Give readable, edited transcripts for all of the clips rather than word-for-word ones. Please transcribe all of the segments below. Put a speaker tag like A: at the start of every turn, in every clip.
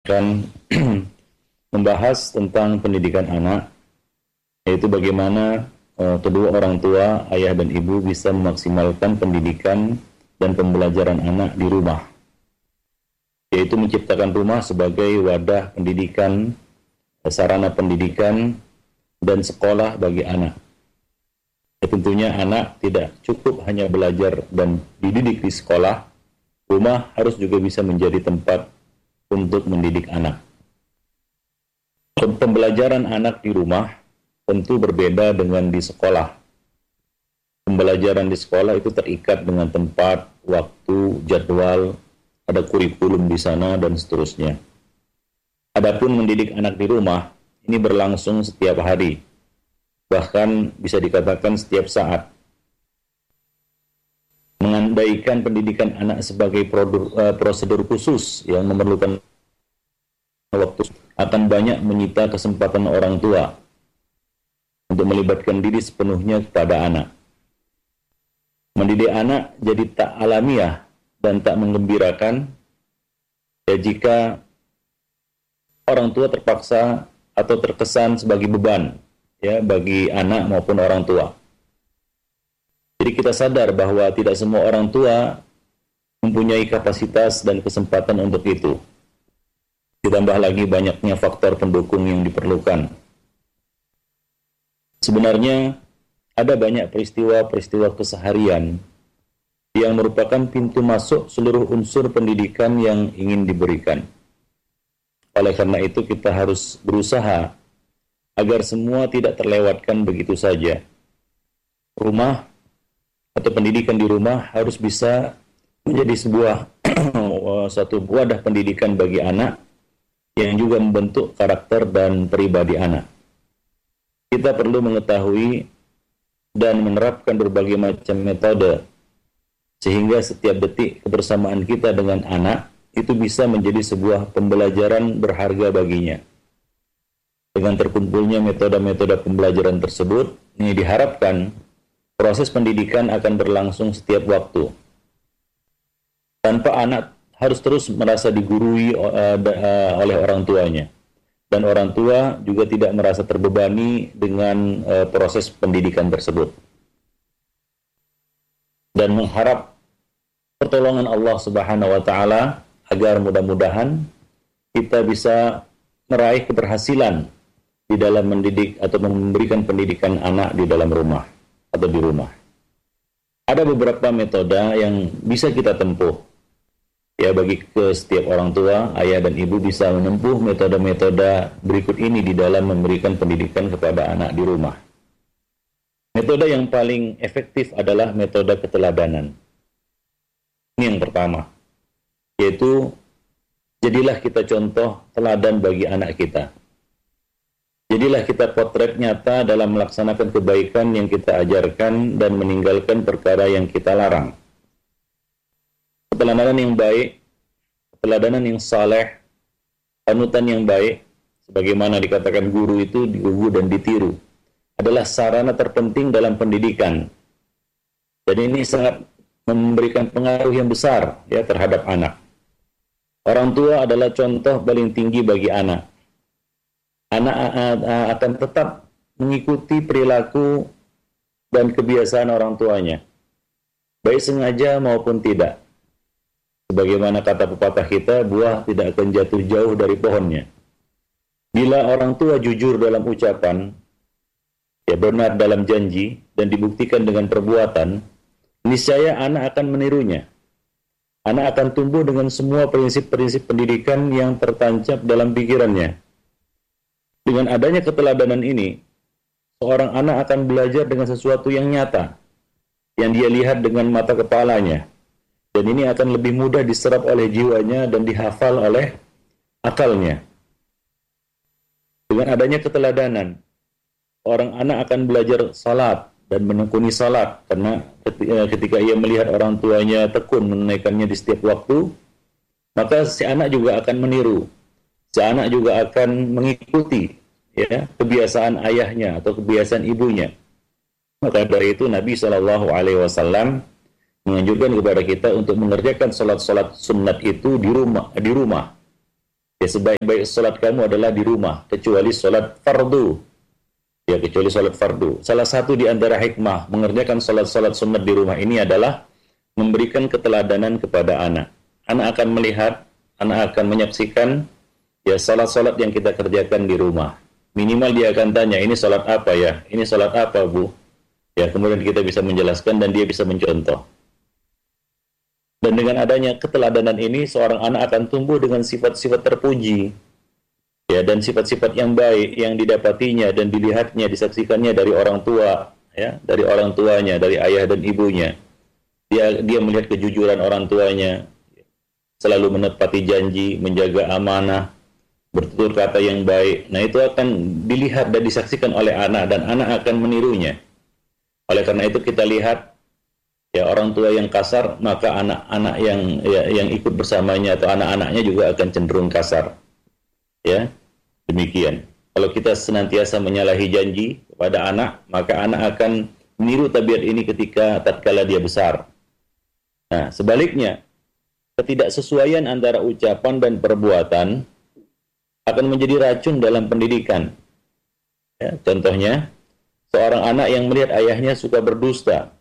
A: akan membahas tentang pendidikan anak, yaitu bagaimana kedua orang tua, ayah dan ibu bisa memaksimalkan pendidikan dan pembelajaran anak di rumah, yaitu menciptakan rumah sebagai wadah pendidikan, sarana pendidikan, dan sekolah bagi anak. Tentunya anak tidak cukup hanya belajar dan dididik di sekolah, rumah harus juga bisa menjadi tempat untuk mendidik anak. Pembelajaran anak di rumah tentu berbeda dengan di sekolah. Pembelajaran di sekolah itu terikat dengan tempat, waktu, jadwal, ada kurikulum di sana, dan seterusnya. Adapun mendidik anak di rumah, ini berlangsung setiap hari, bahkan bisa dikatakan setiap saat. Mengandaikan pendidikan anak sebagai prosedur khusus yang memerlukan waktu akan banyak menyita kesempatan orang tua untuk melibatkan diri sepenuhnya kepada anak. Mendidik anak jadi tak alamiah dan tak menggembirakan ya jika orang tua terpaksa atau terkesan sebagai beban ya bagi anak maupun orang tua. Jadi kita sadar bahwa tidak semua orang tua mempunyai kapasitas dan kesempatan untuk itu. Ditambah lagi banyaknya faktor pendukung yang diperlukan. Sebenarnya ada banyak peristiwa-peristiwa keseharian yang merupakan pintu masuk seluruh unsur pendidikan yang ingin diberikan. Oleh karena itu kita harus berusaha agar semua tidak terlewatkan begitu saja. Rumah atau pendidikan di rumah harus bisa menjadi sebuah satu wadah pendidikan bagi anak yang juga membentuk karakter dan pribadi anak. Kita perlu mengetahui dan menerapkan berbagai macam metode sehingga setiap detik kebersamaan kita dengan anak itu bisa menjadi sebuah pembelajaran berharga baginya. Dengan terkumpulnya metode-metode pembelajaran tersebut, ini diharapkan proses pendidikan akan berlangsung setiap waktu. Tanpa anak harus terus merasa digurui oleh orang tuanya. Dan orang tua juga tidak merasa terbebani dengan proses pendidikan tersebut. Dan mengharap pertolongan Allah Subhanahu wa taala agar mudah-mudahan kita bisa meraih keberhasilan di dalam mendidik atau memberikan pendidikan anak di dalam rumah atau di rumah. Ada beberapa metode yang bisa kita tempuh. Ya, bagi setiap orang tua, ayah dan ibu bisa menempuh metode-metode berikut ini di dalam memberikan pendidikan kepada anak di rumah. Metode yang paling efektif adalah metode keteladanan. Ini yang pertama, yaitu jadilah kita contoh teladan bagi anak kita. Jadilah kita potret nyata dalam melaksanakan kebaikan yang kita ajarkan dan meninggalkan perkara yang kita larang. Keteladanan yang baik, keteladanan yang saleh, panutan yang baik, sebagaimana dikatakan guru itu digugu dan ditiru, adalah sarana terpenting dalam pendidikan. Dan ini sangat memberikan pengaruh yang besar ya terhadap anak. Orang tua adalah contoh paling tinggi bagi anak. Anak akan tetap mengikuti perilaku dan kebiasaan orang tuanya, baik sengaja maupun tidak. Sebagaimana kata pepatah kita, buah tidak akan jatuh jauh dari pohonnya. Bila orang tua jujur dalam ucapan, ya benar dalam janji, dan dibuktikan dengan perbuatan, niscaya anak akan menirunya. Anak akan tumbuh dengan semua prinsip-prinsip pendidikan yang tertancap dalam pikirannya. Dengan adanya keteladanan ini, seorang anak akan belajar dengan sesuatu yang nyata, yang dia lihat dengan mata kepalanya. Dan ini akan lebih mudah diserap oleh jiwanya dan dihafal oleh akalnya. Dengan adanya keteladanan, orang anak akan belajar salat dan menekuni salat, karena ketika ia melihat orang tuanya tekun menunaikannya di setiap waktu, maka si anak juga akan meniru. Si anak juga akan mengikuti ya kebiasaan ayahnya atau kebiasaan ibunya. Maka dari itu Nabi SAW menganjurkan kepada kita untuk mengerjakan salat-salat sunat itu di rumah. Ya, sebaik-baik salat kamu adalah di rumah, kecuali salat fardu. Ya, kecuali salat fardu. Salah satu di antara hikmah mengerjakan salat-salat sunat di rumah ini adalah memberikan keteladanan kepada anak. Anak akan melihat, anak akan menyaksikan ya salat-salat yang kita kerjakan di rumah. Minimal dia akan tanya, ini salat apa ya? Ini salat apa, Bu? Ya, kemudian kita bisa menjelaskan dan dia bisa mencontoh. Dan dengan adanya keteladanan ini, seorang anak akan tumbuh dengan sifat-sifat terpuji, ya, dan sifat-sifat yang baik yang didapatinya dan dilihatnya, disaksikannya dari orang tua, ya, dari orang tuanya, dari ayah dan ibunya. Dia melihat kejujuran orang tuanya, selalu menepati janji, menjaga amanah, bertutur kata yang baik. Nah, itu akan dilihat dan disaksikan oleh anak, dan anak akan menirunya. Oleh karena itu kita lihat ya, orang tua yang kasar, maka anak-anak yang ikut bersamanya atau anak-anaknya juga akan cenderung kasar. Ya, demikian. Kalau kita senantiasa menyalahi janji kepada anak, maka anak akan meniru tabiat ini ketika tatkala dia besar. Nah, sebaliknya, ketidaksesuaian antara ucapan dan perbuatan akan menjadi racun dalam pendidikan. Ya, contohnya, seorang anak yang melihat ayahnya suka berdusta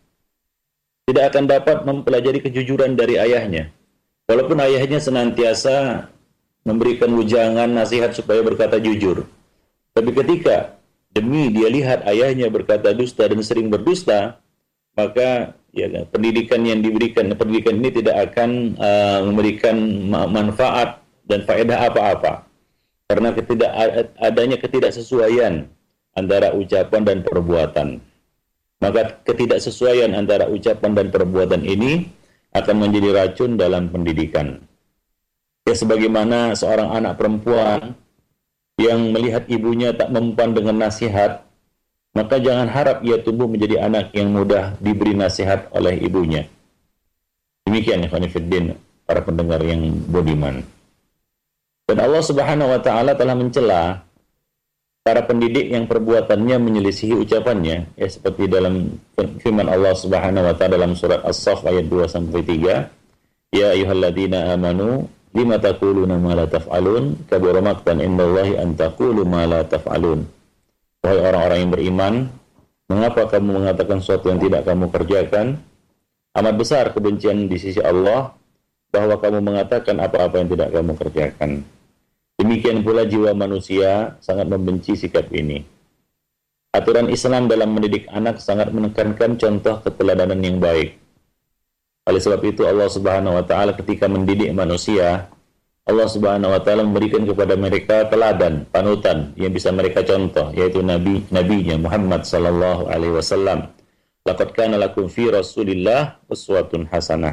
A: tidak akan dapat mempelajari kejujuran dari ayahnya. Walaupun ayahnya senantiasa memberikan wejangan, nasihat supaya berkata jujur. Tapi ketika demi dia lihat ayahnya berkata dusta dan sering berdusta, maka ya, pendidikan yang diberikan, pendidikan ini tidak akan memberikan manfaat dan faedah apa-apa. Karena adanya ketidaksesuaian antara ucapan dan perbuatan. Maka ketidaksesuaian antara ucapan dan perbuatan ini akan menjadi racun dalam pendidikan. Ya, sebagaimana seorang anak perempuan yang melihat ibunya tak mempan dengan nasihat, maka jangan harap ia tumbuh menjadi anak yang mudah diberi nasihat oleh ibunya. Demikian, ikhwan fillah, para pendengar yang budiman. Dan Allah Subhanahu wa taala telah mencela para pendidik yang perbuatannya menyelisihi ucapannya, ya, seperti dalam firman Allah Subhanahu wa taala dalam surat As-Saff ayat 2 sampai 3, ya ayyuhalladzina amanu lima taquluna ma la taf'alun kabura maqtan indallahi an taqulu ma la taf'alun. Wahai orang-orang yang beriman, mengapa kamu mengatakan sesuatu yang tidak kamu kerjakan? Amat besar kebencian di sisi Allah bahwa kamu mengatakan apa-apa yang tidak kamu kerjakan. Demikian pula jiwa manusia sangat membenci sikap ini. Aturan Islam dalam mendidik anak sangat menekankan contoh keteladanan yang baik. Oleh sebab itu Allah Subhanahu wa taala ketika mendidik manusia, Allah Subhanahu wa taala memberikan kepada mereka teladan, panutan yang bisa mereka contoh, yaitu nabinya Muhammad sallallahu alaihi wasallam. Laqad kana lakum fi Rasulillah uswatun hasanah.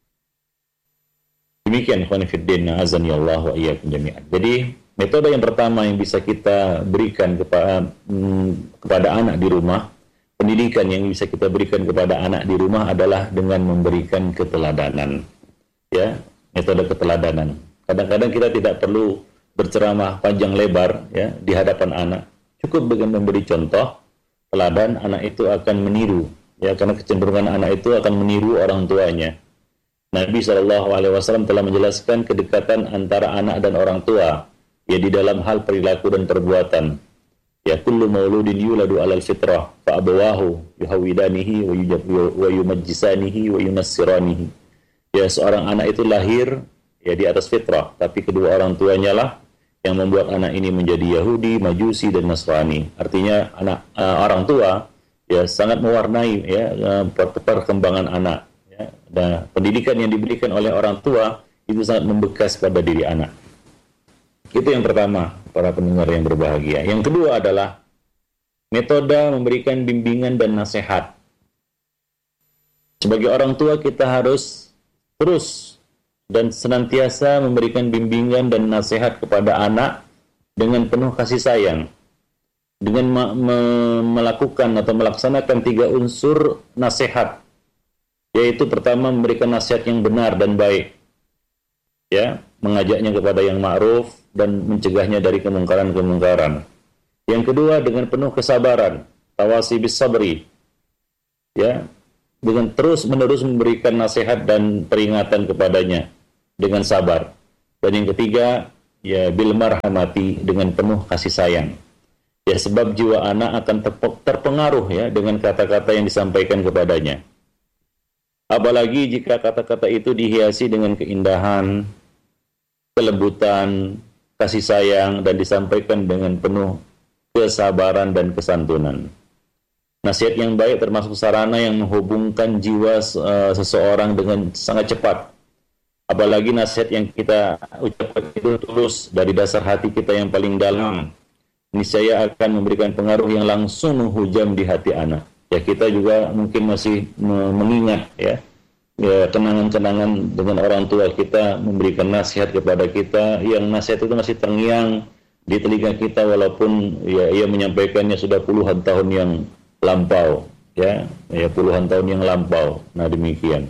A: Demikian ikhwan fillah, azani Allah wa iyyakum jami'an. Jadi metode yang pertama yang bisa kita berikan kepada anak di rumah, pendidikan yang bisa kita berikan kepada anak di rumah adalah dengan memberikan keteladanan. Ya, metode keteladanan. Kadang-kadang kita tidak perlu berceramah panjang lebar ya di hadapan anak. Cukup dengan memberi contoh teladan, anak itu akan meniru. Ya, karena kecenderungan anak itu akan meniru orang tuanya. Nabi SAW telah menjelaskan kedekatan antara anak dan orang tua, ya, di dalam hal perilaku dan perbuatan. Ya, kullu mauludin yuladu alal fitrah, fa'abawahu yuhawidanihi wa yumajjisanihi wa yunassiranihi. Ya, seorang anak itu lahir ya di atas fitrah, tapi kedua orang tuanya lah yang membuat anak ini menjadi Yahudi, Majusi, dan Nasrani. Artinya orang tua ya sangat mewarnai ya perkembangan anak. Ya, dan pendidikan yang diberikan oleh orang tua itu sangat membekas pada diri anak. Itu yang pertama, para pendengar yang berbahagia. Yang kedua adalah metode memberikan bimbingan dan nasihat. Sebagai orang tua kita harus terus dan senantiasa memberikan bimbingan dan nasihat kepada anak dengan penuh kasih sayang. Dengan melakukan atau melaksanakan 3 unsur nasihat. Yaitu pertama memberikan nasihat yang benar dan baik, ya, mengajaknya kepada yang ma'ruf dan mencegahnya dari kemungkaran-kemungkaran. Yang kedua dengan penuh kesabaran, tawasi bis sabri, ya, dengan terus menerus memberikan nasihat dan peringatan kepadanya dengan sabar. Dan yang ketiga ya bil marhamati, dengan penuh kasih sayang. Ya, sebab jiwa anak akan terpengaruh ya dengan kata-kata yang disampaikan kepadanya. Apalagi jika kata-kata itu dihiasi dengan keindahan, kelembutan, kasih sayang, dan disampaikan dengan penuh kesabaran dan kesantunan. Nasihat yang baik termasuk sarana yang menghubungkan jiwa seseorang dengan sangat cepat. Apalagi nasihat yang kita ucapkan itu tulus dari dasar hati kita yang paling dalam, niscaya akan memberikan pengaruh yang langsung menghujam di hati anak. Ya, kita juga mungkin masih mengingat ya kenangan-kenangan dengan orang tua kita memberikan nasihat kepada kita, yang nasihat itu masih terngiang di telinga kita walaupun ya ia menyampaikannya sudah puluhan tahun yang lampau, ya puluhan tahun yang lampau. Nah, demikian.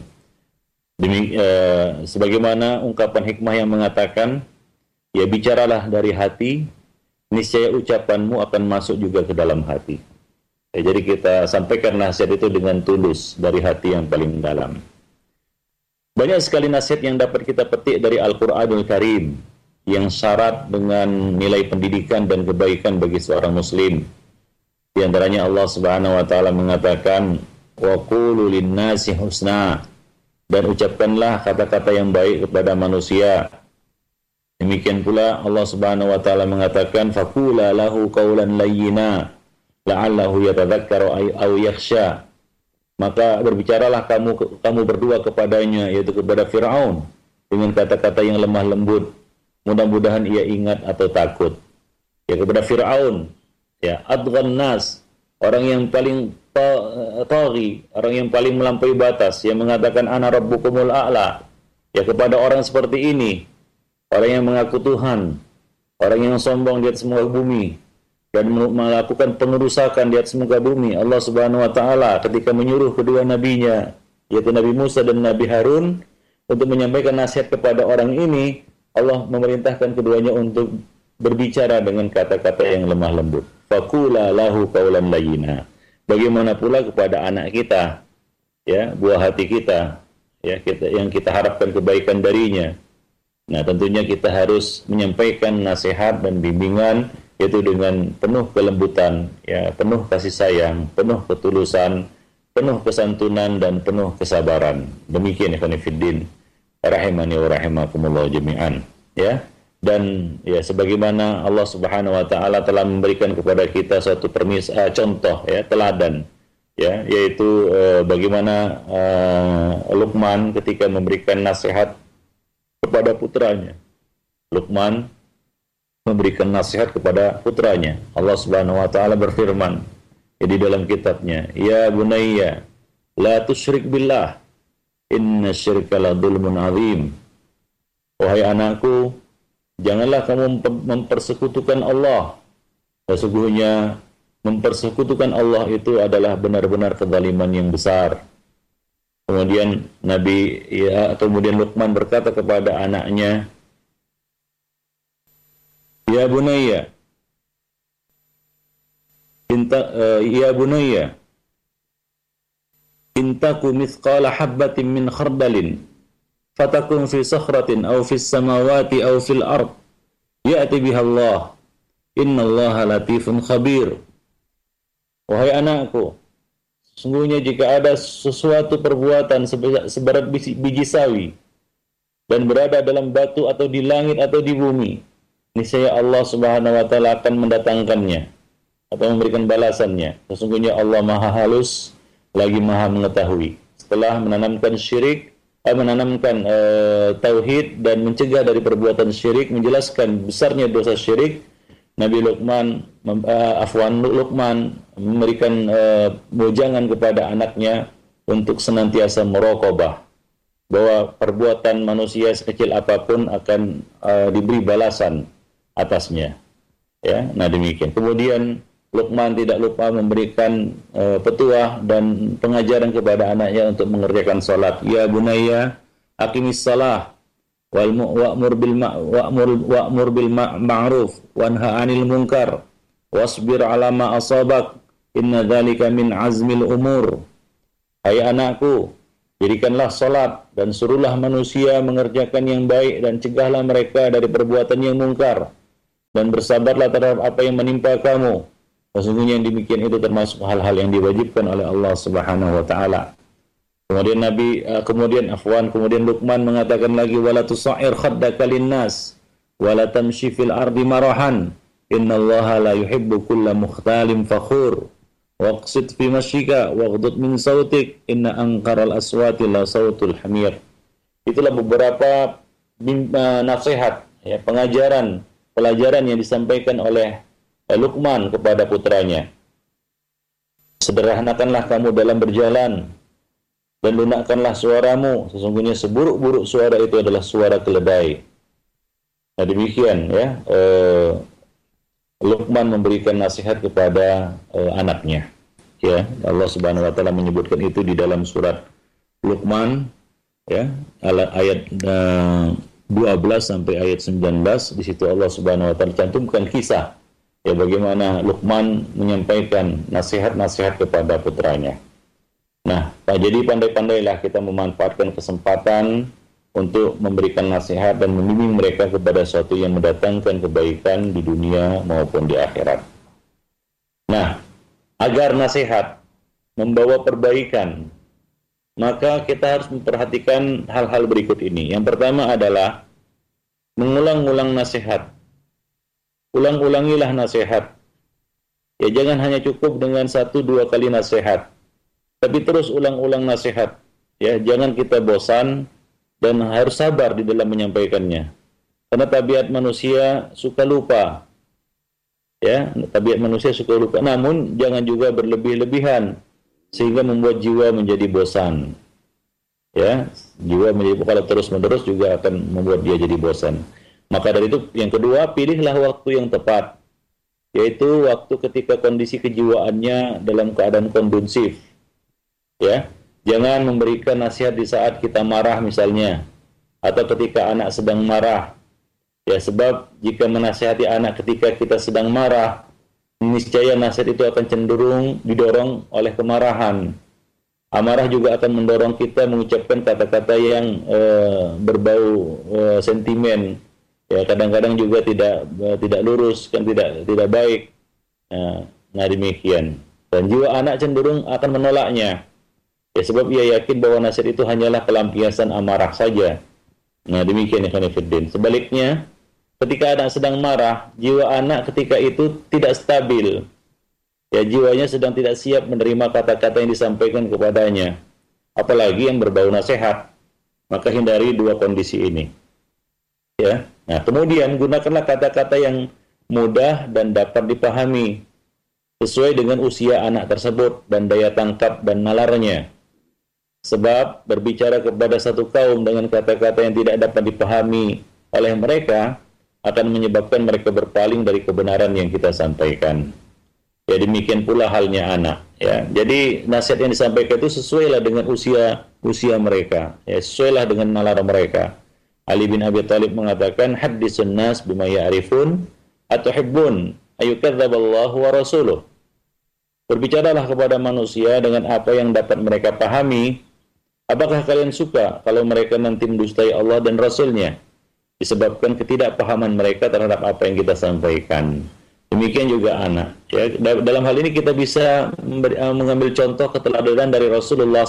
A: Sebagaimana ungkapan hikmah yang mengatakan, ya bicaralah dari hati, niscaya ucapanmu akan masuk juga ke dalam hati. Ya, jadi kita sampaikan nasihat itu dengan tulus dari hati yang paling dalam. Banyak sekali nasihat yang dapat kita petik dari Al-Quranul Karim yang syarat dengan nilai pendidikan dan kebaikan bagi seorang muslim. Di antaranya Allah Subhanahu wa taala mengatakan, wa qulu lin-nasi husna, dan ucapkanlah kata-kata yang baik kepada manusia. Demikian pula Allah Subhanahu wa taala mengatakan, faqula lahu qawlan layyina la'allahu yatadhakkaru aw yakhsha. Maka berbicaralah kamu berdua kepadanya, yaitu kepada Fir'aun, dengan kata-kata yang lemah lembut, mudah-mudahan ia ingat atau takut. Ya, kepada Fir'aun, ya adghan nas, orang yang paling taghi, orang yang paling melampaui batas, yang mengatakan ana rabbukumul a'la. Ya, kepada orang seperti ini, orang yang mengaku Tuhan, orang yang sombong di atas muka bumi dan melakukan pengerusakan di atas muka bumi, Allah Subhanahu wa taala ketika menyuruh kedua nabinya, yaitu Nabi Musa dan Nabi Harun, untuk menyampaikan nasihat kepada orang ini, Allah memerintahkan keduanya untuk berbicara dengan kata-kata yang lemah lembut. Faqula lahu qawlan layyina. Bagaimana pula kepada anak kita, ya, buah hati kita, ya, yang kita harapkan kebaikan darinya. Nah, tentunya kita harus menyampaikan nasihat dan bimbingan, yaitu dengan penuh kelembutan, ya, penuh kasih sayang, penuh ketulusan, penuh kesantunan, dan penuh kesabaran. Demikian ikhwan fiddin, rahimani wa rahimakumullah jami'an, ya. Dan ya, sebagaimana Allah Subhanahu wa taala telah memberikan kepada kita suatu contoh, ya, teladan, ya, yaitu bagaimana Luqman ketika memberikan nasihat kepada putranya. Luqman memberikan nasihat kepada putranya. Allah Subhanahu wa taala berfirman di dalam kitabnya, ya bunayya la tusyrik billah inna syirka la dzulmun azim. Wahai anakku, janganlah kamu mempersekutukan Allah. Sesungguhnya mempersekutukan Allah itu adalah benar-benar kezaliman yang besar. Kemudian kemudian Luqman berkata kepada anaknya, ya bunayya, ya bunayya, intaku mithqala habbatin min khardalin fatakun fi sakhratin aw fis samawati aw fil ard ya'ti biha Allah innallaha latifun khabir. Wahai anakku, sesungguhnya jika ada sesuatu perbuatan seberat biji sawi dan berada dalam batu atau di langit atau di bumi, niscaya Allah Subhanahu wa taala akan mendatangkannya atau memberikan balasannya. Sesungguhnya Allah Maha halus lagi Maha mengetahui. Setelah menanamkan tauhid dan mencegah dari perbuatan syirik, menjelaskan besarnya dosa syirik, Nabi Luqman memberikan bujangan kepada anaknya untuk senantiasa meraqabah bahwa perbuatan manusia sekecil apapun akan diberi balasan atasnya. Ya, nah demikian. Kemudian Luqman tidak lupa memberikan petuah dan pengajaran kepada anaknya untuk mengerjakan salat. Ya bunayya aqimis shalah wa'mur bil ma'ruf wanha 'anil munkar wasbir 'ala ma asabak inna dzalika min azmil umur. Hai anakku, Jadikanlah salat dan suruhlah manusia mengerjakan yang baik dan cegahlah mereka dari perbuatan yang mungkar dan bersabarlah terhadap apa yang menimpa kamu. Sesungguhnya yang demikian itu termasuk hal-hal yang diwajibkan oleh Allah Subhanahu wa taala. Kemudian Luqman mengatakan lagi, wala tusair khaddaka linnas wala tamshi fil ardi marahan innallaha la yuhibbu kulla mukhtalin fakhur waqsid fi masyika waghdud min sautik inna anqaral aswati la sautul hamir. Itulah beberapa nasihat, ya, pelajaran yang disampaikan oleh Luqman kepada putranya. Sederhanakanlah kamu dalam berjalan dan lunakkanlah suaramu, sesungguhnya seburuk-buruk suara itu adalah suara keledai. Nah demikian, ya, Luqman memberikan nasihat kepada anaknya. Ya, Allah Subhanahu wa taala menyebutkan itu di dalam surat Luqman, ya, ayat 12 sampai ayat 19. Di situ Allah Subhanahu wa taala cantumkan kisah, ya, bagaimana Luqman menyampaikan nasihat-nasihat kepada putranya. Nah, jadi pandai-pandailah kita memanfaatkan kesempatan untuk memberikan nasihat dan membimbing mereka kepada sesuatu yang mendatangkan kebaikan di dunia maupun di akhirat. Nah, agar nasihat membawa perbaikan, maka kita harus memperhatikan hal-hal berikut ini. Yang pertama adalah mengulang-ulang nasihat. Ulang-ulangilah nasihat. Ya, jangan hanya cukup dengan 1-2 kali nasihat, tapi terus ulang-ulang nasihat. Ya, jangan kita bosan dan harus sabar di dalam menyampaikannya. Karena tabiat manusia suka lupa. Ya, tabiat manusia suka lupa. Namun jangan juga berlebih-lebihan sehingga membuat jiwa menjadi bosan. Ya, jiwa menjadi, kalau terus-menerus juga akan membuat dia jadi bosan. Maka dari itu, yang kedua, pilihlah waktu yang tepat, yaitu waktu ketika kondisi kejiwaannya dalam keadaan kondusif. Ya, jangan memberikan nasihat di saat kita marah misalnya, atau ketika anak sedang marah. Ya, sebab jika menasihati anak ketika kita sedang marah, niscaya nasihat itu akan cenderung didorong oleh kemarahan. Amarah juga akan mendorong kita mengucapkan kata-kata yang berbau sentimen. Ya, kadang-kadang juga tidak lurus, kan tidak baik. Nah demikian. Dan jiwa anak cenderung akan menolaknya. Ya, sebab ia yakin bahwa nasihat itu hanyalah pelampiasan amarah saja. Nah demikian, ikhwan fillah. Sebaliknya, ketika anak sedang marah, jiwa anak ketika itu tidak stabil. Ya, jiwanya sedang tidak siap menerima kata-kata yang disampaikan kepadanya, apalagi yang berbau nasihat. Maka hindari dua kondisi ini. Ya. Nah, kemudian gunakanlah kata-kata yang mudah dan dapat dipahami sesuai dengan usia anak tersebut dan daya tangkap dan nalarnya. Sebab berbicara kepada satu kaum dengan kata-kata yang tidak dapat dipahami oleh mereka akan menyebabkan mereka berpaling dari kebenaran yang kita sampaikan. Ya, demikian pula halnya anak. Ya, jadi nasihat yang disampaikan itu sesuailah dengan usia mereka. Ya, sesuailah dengan nalar mereka. Ali bin Abi Thalib mengatakan, haddisun nas bima ya'rifun atuhibbun ayyukadzaballahu wa rasuluh. Berbicaralah kepada manusia dengan apa yang dapat mereka pahami. Apakah kalian suka kalau mereka nanti mendustai Allah dan Rasulnya? Disebabkan ketidakpahaman mereka terhadap apa yang kita sampaikan. Demikian juga anak. Ya, dalam hal ini kita bisa mengambil contoh keteladanan dari Rasulullah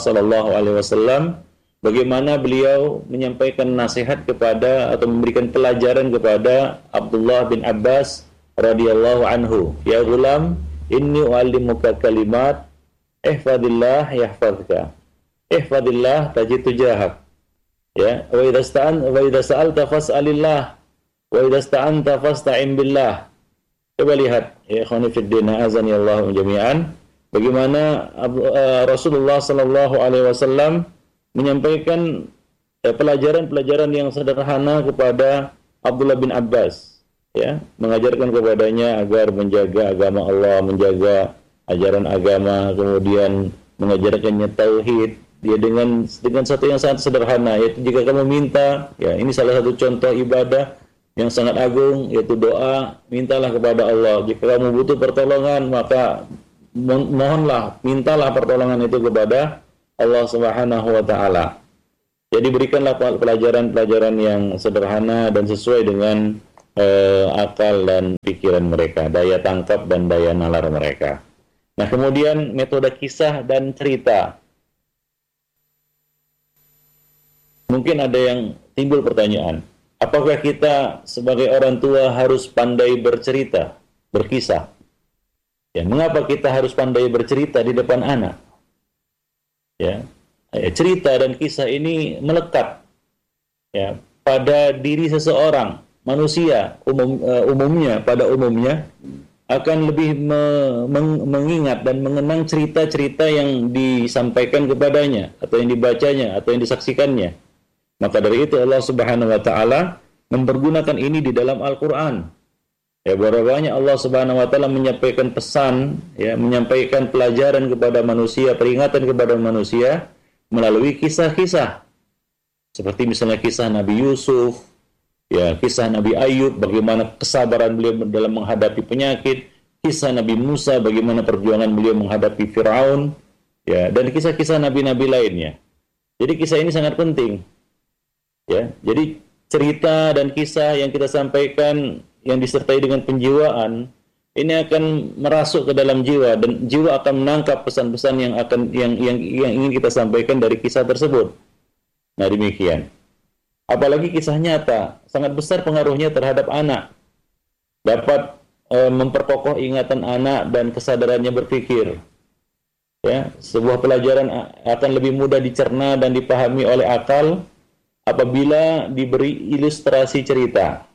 A: SAW. Bagaimana beliau menyampaikan nasihat kepada atau memberikan pelajaran kepada Abdullah bin Abbas radhiyallahu anhu. Ya gulam, inni u'allimuka kalimat, ihfadillah yahfazka. Ihfadillah tajid tujahak. Ya, wa idza sa'alta fas'alillah wa idza sta'anta fasta'in billah. Coba lihat, ya ikhwani fid din, azanillahu jami'an, bagaimana Rasulullah sallallahu alaihi wasallam menyampaikan pelajaran-pelajaran yang sederhana kepada Abdullah bin Abbas, ya, mengajarkan kepadanya agar menjaga agama Allah, menjaga ajaran agama, kemudian mengajarkannya tauhid, ya, dengan satu yang sangat sederhana, yaitu jika kamu minta, ya, ini salah satu contoh ibadah yang sangat agung, yaitu doa, mintalah kepada Allah. Jika kamu butuh pertolongan, maka mohonlah, mintalah pertolongan itu kepada Allah Subhanahu wa taala. Jadi berikanlah pelajaran-pelajaran yang sederhana dan sesuai dengan akal dan pikiran mereka, daya tangkap dan daya nalar mereka. Nah, kemudian metode kisah dan cerita. Mungkin ada yang timbul pertanyaan, apakah kita sebagai orang tua harus pandai bercerita, berkisah? Ya, mengapa kita harus pandai bercerita di depan anak? Ya, cerita dan kisah ini melekat ya pada diri seseorang, manusia umumnya akan lebih mengingat dan mengenang cerita-cerita yang disampaikan kepadanya atau yang dibacanya atau yang disaksikannya. Maka dari itu Allah Subhanahu wa taala mempergunakan ini di dalam Al-Qur'an. Ya, berapa banyak Allah Subhanahu wa taala menyampaikan pesan, ya, menyampaikan pelajaran kepada manusia, peringatan kepada manusia melalui kisah-kisah. Seperti misalnya kisah Nabi Yusuf, ya, kisah Nabi Ayub, bagaimana kesabaran beliau dalam menghadapi penyakit, kisah Nabi Musa, bagaimana perjuangan beliau menghadapi Firaun, ya, dan kisah-kisah nabi-nabi lainnya. Jadi kisah ini sangat penting. Ya, jadi cerita dan kisah yang kita sampaikan yang disertai dengan penjiwaan ini akan merasuk ke dalam jiwa dan jiwa akan menangkap pesan-pesan yang ingin kita sampaikan dari kisah tersebut. Nah, demikian. Apalagi kisah nyata sangat besar pengaruhnya terhadap anak. Dapat memperkokoh ingatan anak dan kesadarannya berpikir. Ya, sebuah pelajaran akan lebih mudah dicerna dan dipahami oleh akal apabila diberi ilustrasi cerita.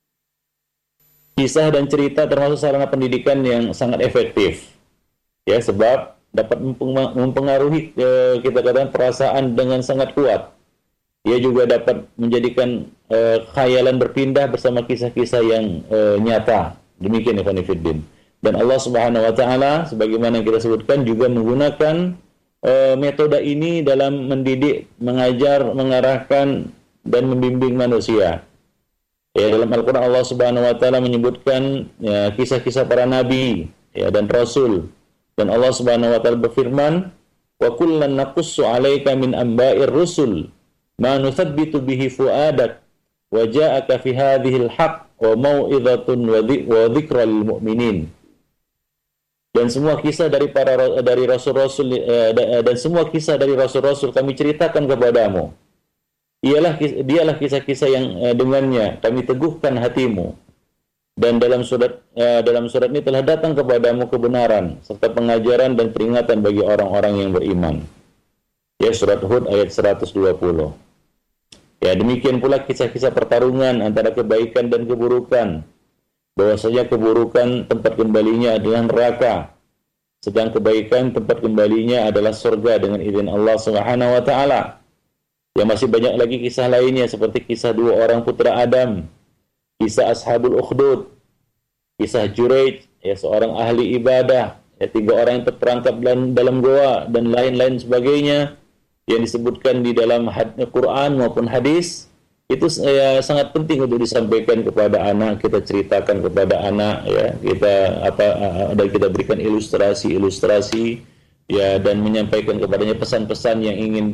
A: Kisah dan cerita termasuk sarana pendidikan yang sangat efektif, ya, sebab dapat mempengaruhi kita katakan perasaan dengan sangat kuat. Ia juga dapat menjadikan khayalan berpindah bersama kisah-kisah yang nyata. Demikian ikhwan fillah. Dan Allah Subhanahu wa taala sebagaimana yang kita sebutkan juga menggunakan metode ini dalam mendidik, mengajar, mengarahkan dan membimbing manusia. Ya, dalam Al-Quran Allah Subhanahu wa taala menyebutkan ya, kisah-kisah para nabi ya, dan rasul. Dan Allah Subhanahu wa taala berfirman, "Wa kullan naqussu 'alaika min amba'ir rusul ma nuthabbitu bihi fu'adak wa ja'aka fi hadhil haqq wa mau'izatun wa dzikra lil mu'minin." Dan semua kisah dari rasul-rasul dan semua kisah dari rasul-rasul kami ceritakan kepadamu. Dialah kisah-kisah yang dengannya kami teguhkan hatimu. Dan dalam surat ini telah datang kepadamu kebenaran serta pengajaran dan peringatan bagi orang-orang yang beriman. Ya, surat Hud ayat 120. Ya, demikian pula kisah-kisah pertarungan antara kebaikan dan keburukan. Bahwasanya keburukan tempat kembalinya adalah neraka, sedang kebaikan tempat kembalinya adalah surga dengan izin Allah Subhanahu wa taala. Ya, masih banyak lagi kisah lainnya seperti kisah dua orang putra Adam, kisah Ashabul Ukhdud, kisah Juraij, ya, seorang ahli ibadah, ya, 3 orang yang terperangkap dalam goa dan lain-lain sebagainya yang disebutkan di dalam Quran maupun hadis. Itu sangat penting untuk disampaikan kepada anak, kita ceritakan kepada anak, ya, dan kita berikan ilustrasi ya, dan menyampaikan kepadanya pesan-pesan yang ingin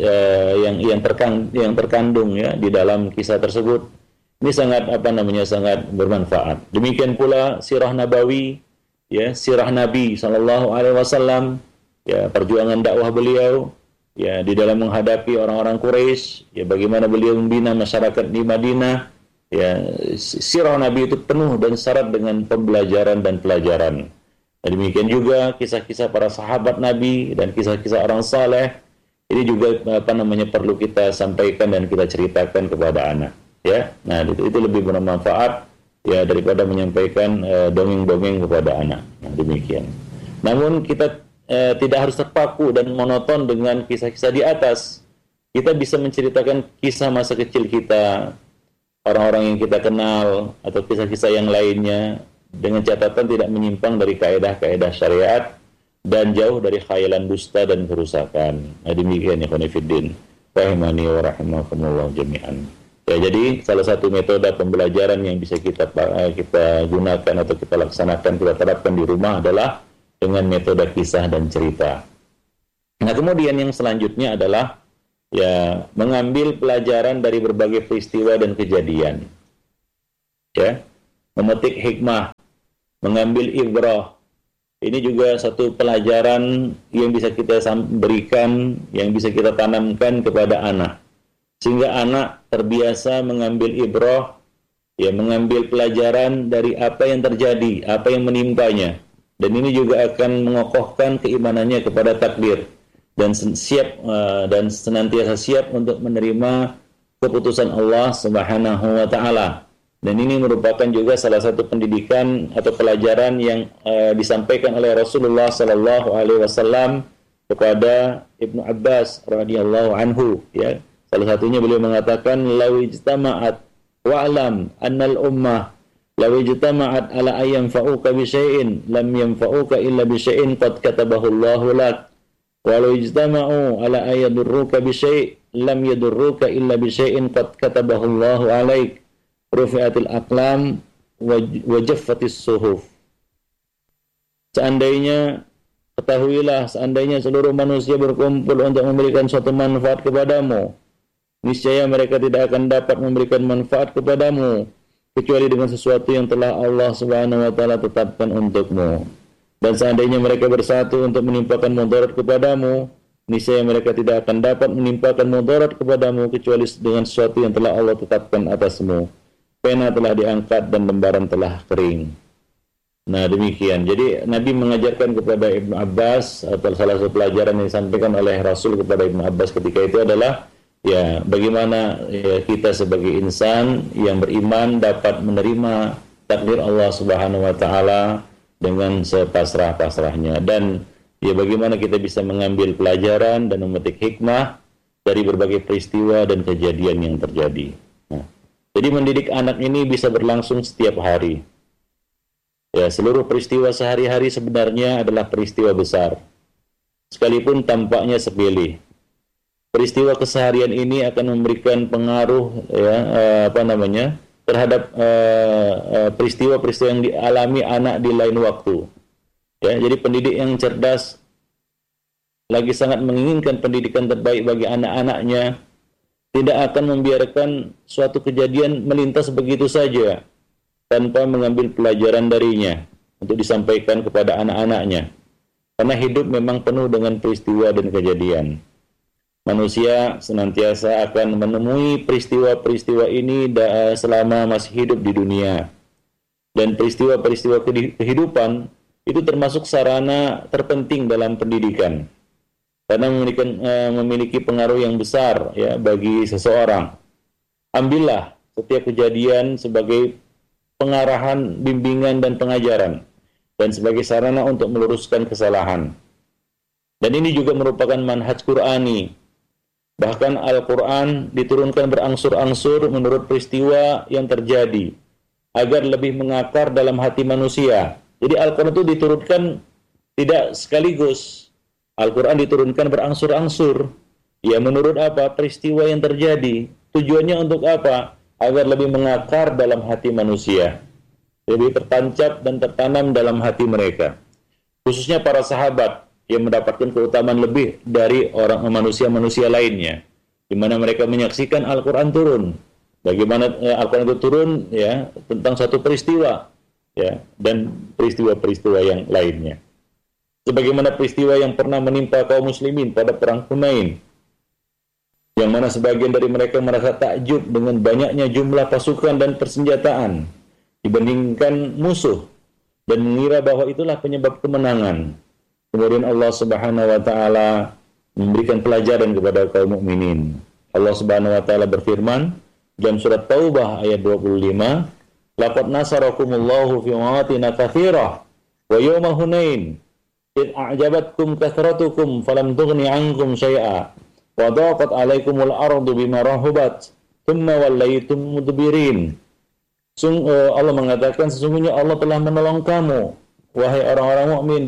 A: yang terkandung ya di dalam kisah tersebut. Ini sangat bermanfaat. Demikian pula sirah nabawi, ya, sirah Nabi sallallahu alaihi wasallam, ya, perjuangan dakwah beliau ya di dalam menghadapi orang-orang Quraisy, ya, bagaimana beliau membina masyarakat di Madinah. Ya, sirah Nabi itu penuh dan syarat dengan pembelajaran dan pelajaran. Dan demikian juga kisah-kisah para sahabat Nabi dan kisah-kisah orang saleh ini juga perlu kita sampaikan dan kita ceritakan kepada anak, ya. Nah, itu lebih bermanfaat ya daripada menyampaikan dongeng-dongeng kepada anak. Nah, demikian. Namun kita tidak harus terpaku dan monoton dengan kisah-kisah di atas. Kita bisa menceritakan kisah masa kecil kita, orang-orang yang kita kenal atau kisah-kisah yang lainnya, dengan catatan tidak menyimpang dari kaedah-kaedah syariat dan jauh dari khayalan dusta dan kerusakan. Nah, demikian ya khonifiddin rahimani wa rahimakumullah jami'an. Ya, jadi salah satu metode pembelajaran yang bisa kita gunakan atau kita laksanakan, kita terapkan di rumah adalah dengan metode kisah dan cerita. Nah, kemudian yang selanjutnya adalah ya mengambil pelajaran dari berbagai peristiwa dan kejadian. Ya, memetik hikmah, mengambil ibrah. Ini juga satu pelajaran yang bisa kita berikan, yang bisa kita tanamkan kepada anak. Sehingga anak terbiasa mengambil ibrah, ya mengambil pelajaran dari apa yang terjadi, apa yang menimpanya. Dan ini juga akan mengokohkan keimanannya kepada takdir dan dan senantiasa siap untuk menerima keputusan Allah Subhanahu wa taala. Dan ini merupakan juga salah satu pendidikan atau pelajaran yang disampaikan oleh Rasulullah sallallahu alaihi wasallam kepada Ibnu Abbas radhiyallahu anhu, ya. Salah satunya beliau mengatakan law ijtama'at wa'lam annal ummah law ijtama'at ala ayyan fa'uka bi syai'in lam yanfa'uka illa bi syai'in qad katabahu Allahu lak wa law ijtama'u ala ayyadurruka bi syai' lam yadurruka illa bi syai'in qad katabahu Allahu alaik rufi'atil aqlam wa jaffatis suhuf. Ketahuilah, seandainya seluruh manusia berkumpul untuk memberikan suatu manfaat kepadamu, niscaya mereka tidak akan dapat memberikan manfaat kepadamu kecuali dengan sesuatu yang telah Allah Subhanahu wa taala tetapkan untukmu. Dan seandainya mereka bersatu untuk menimpakan mudarat kepadamu, niscaya mereka tidak akan dapat menimpakan mudarat kepadamu kecuali dengan sesuatu yang telah Allah tetapkan atasmu. Pena telah diangkat dan lembaran telah kering. Nah, demikian. Jadi Nabi mengajarkan kepada Ibnu Abbas, atau salah satu pelajaran yang disampaikan oleh Rasul kepada Ibnu Abbas ketika itu adalah ya bagaimana ya, kita sebagai insan yang beriman dapat menerima takdir Allah Subhanahu wa taala dengan sepasrah-pasrahnya, dan ya bagaimana kita bisa mengambil pelajaran dan memetik hikmah dari berbagai peristiwa dan kejadian yang terjadi. Jadi mendidik anak ini bisa berlangsung setiap hari. Ya, seluruh peristiwa sehari-hari sebenarnya adalah peristiwa besar, sekalipun tampaknya sepele. Peristiwa keseharian ini akan memberikan pengaruh ya terhadap peristiwa-peristiwa yang dialami anak di lain waktu. Ya, jadi pendidik yang cerdas lagi sangat menginginkan pendidikan terbaik bagi anak-anaknya, tidak akan membiarkan suatu kejadian melintas begitu saja tanpa mengambil pelajaran darinya untuk disampaikan kepada anak-anaknya. Karena hidup memang penuh dengan peristiwa dan kejadian. Manusia senantiasa akan menemui peristiwa-peristiwa ini selama masih hidup di dunia. Dan peristiwa-peristiwa kehidupan itu termasuk sarana terpenting dalam pendidikan. Karena memiliki pengaruh yang besar ya bagi seseorang. Ambillah setiap kejadian sebagai pengarahan, bimbingan dan pengajaran, dan sebagai sarana untuk meluruskan kesalahan. Dan ini juga merupakan manhaj Qur'ani. Bahkan Al-Quran diturunkan berangsur-angsur menurut peristiwa yang terjadi agar lebih mengakar dalam hati manusia. Jadi Al-Quran itu diturunkan tidak sekaligus. Al-Quran diturunkan berangsur-angsur. Ya, menurut apa? Peristiwa yang terjadi. Tujuannya untuk apa? Agar lebih mengakar dalam hati manusia. Lebih tertancap dan tertanam dalam hati mereka. Khususnya para sahabat yang mendapatkan keutamaan lebih dari orang manusia-manusia lainnya. Di mana mereka menyaksikan Al-Quran turun. Bagaimana Al-Quran itu turun ya tentang satu peristiwa ya dan peristiwa-peristiwa yang lainnya. Sebagaimana peristiwa yang pernah menimpa kaum muslimin pada perang Hunain, yang mana sebagian dari mereka merasa takjub dengan banyaknya jumlah pasukan dan persenjataan dibandingkan musuh dan mengira bahwa itulah penyebab kemenangan. Kemudian Allah Subhanahu wa taala memberikan pelajaran kepada kaum mukminin. Allah Subhanahu wa taala berfirman dalam surat Taubah ayat 25, "Laqad nasarakumullahu fi mawatin katsirah wa yawma Hunain id a'jabatkum kathratukum falam tughni 'ankum syai'a wa daqat 'alaikumul ardu bima rahubat thumma wallaytum mudbirin." Allah mengatakan sesungguhnya Allah telah menolong kamu wahai orang-orang mukmin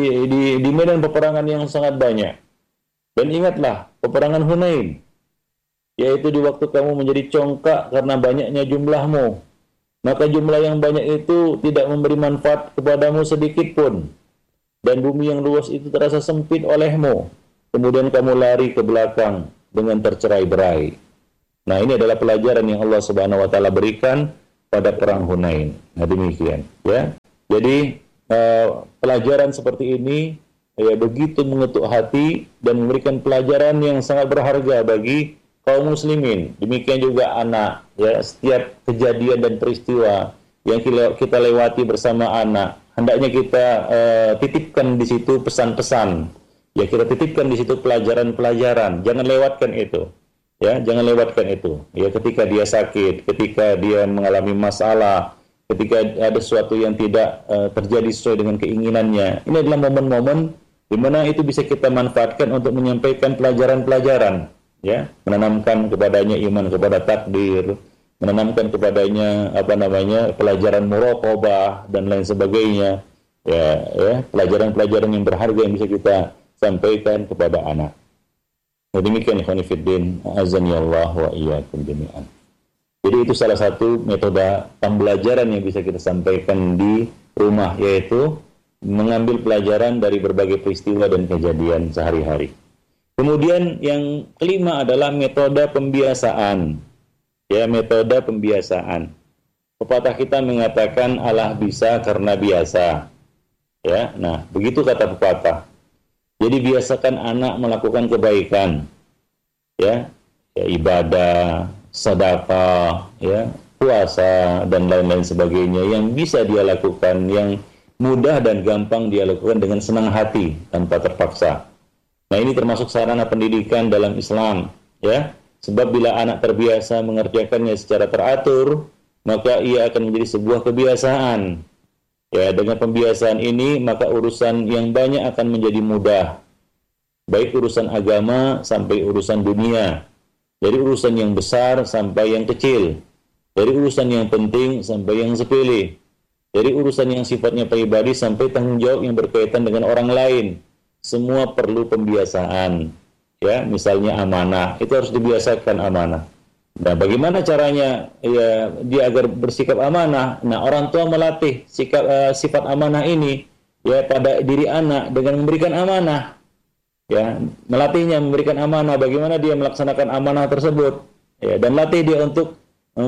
A: di medan peperangan yang sangat banyak. Dan ingatlah peperangan Hunain, yaitu di waktu kamu menjadi congkak karena banyaknya jumlahmu. Maka jumlah yang banyak itu tidak memberi manfaat kepadamu sedikit pun. Dan bumi yang luas itu terasa sempit olehmu. kemudian kamu lari ke belakang dengan tercerai-berai. Nah, ini adalah pelajaran yang Allah Subhanahu wa taala berikan pada perang Hunain. Nah, demikian, ya. Jadi pelajaran seperti ini ya begitu mengetuk hati dan memberikan pelajaran yang sangat berharga bagi kaum muslimin. Demikian juga anak, ya, setiap kejadian dan peristiwa yang kita lewati bersama anak, hendaknya kita titipkan di situ pesan-pesan. Ya, kita titipkan di situ pelajaran-pelajaran. Jangan lewatkan itu. Ya, jangan lewatkan itu. Ya, ketika dia sakit, ketika dia mengalami masalah, ketika ada sesuatu yang tidak terjadi sesuai dengan keinginannya. Ini adalah momen-momen di mana itu bisa kita manfaatkan untuk menyampaikan pelajaran-pelajaran, ya, menanamkan kepadanya iman kepada takdir, menanamkan kepadanya pelajaran muraqabah dan lain sebagainya. Ya, pelajaran-pelajaran yang berharga yang bisa kita sampaikan kepada anak. Nah, demikian ikhwan fillah, azani Allah wa iyyakum jami'an. Jadi itu salah satu metode pembelajaran yang bisa kita sampaikan di rumah, yaitu mengambil pelajaran dari berbagai peristiwa dan kejadian sehari-hari. Kemudian yang kelima adalah metode pembiasaan. Ya, metode pembiasaan. Pepatah kita mengatakan Allah bisa karena biasa. Ya, nah begitu kata pepatah. Jadi biasakan anak melakukan kebaikan, ya ibadah, sedekah, ya, puasa dan lain-lain sebagainya yang bisa dia lakukan, yang mudah dan gampang dia lakukan dengan senang hati tanpa terpaksa. Nah, ini termasuk sarana pendidikan dalam Islam, ya. Sebab bila anak terbiasa mengerjakannya secara teratur, maka ia akan menjadi sebuah kebiasaan. Ya, dengan pembiasaan ini maka urusan yang banyak akan menjadi mudah. Baik urusan agama sampai urusan dunia. Dari urusan yang besar sampai yang kecil. Dari urusan yang penting sampai yang sepele. Dari urusan yang sifatnya pribadi sampai tanggung jawab yang berkaitan dengan orang lain. Semua perlu pembiasaan. Ya, misalnya amanah, itu harus dibiasakan amanah. Nah, bagaimana caranya ya dia agar bersikap amanah? Nah, orang tua melatih sifat amanah ini ya pada diri anak dengan memberikan amanah. Ya, melatihnya memberikan amanah, bagaimana dia melaksanakan amanah tersebut. Ya, dan latih dia untuk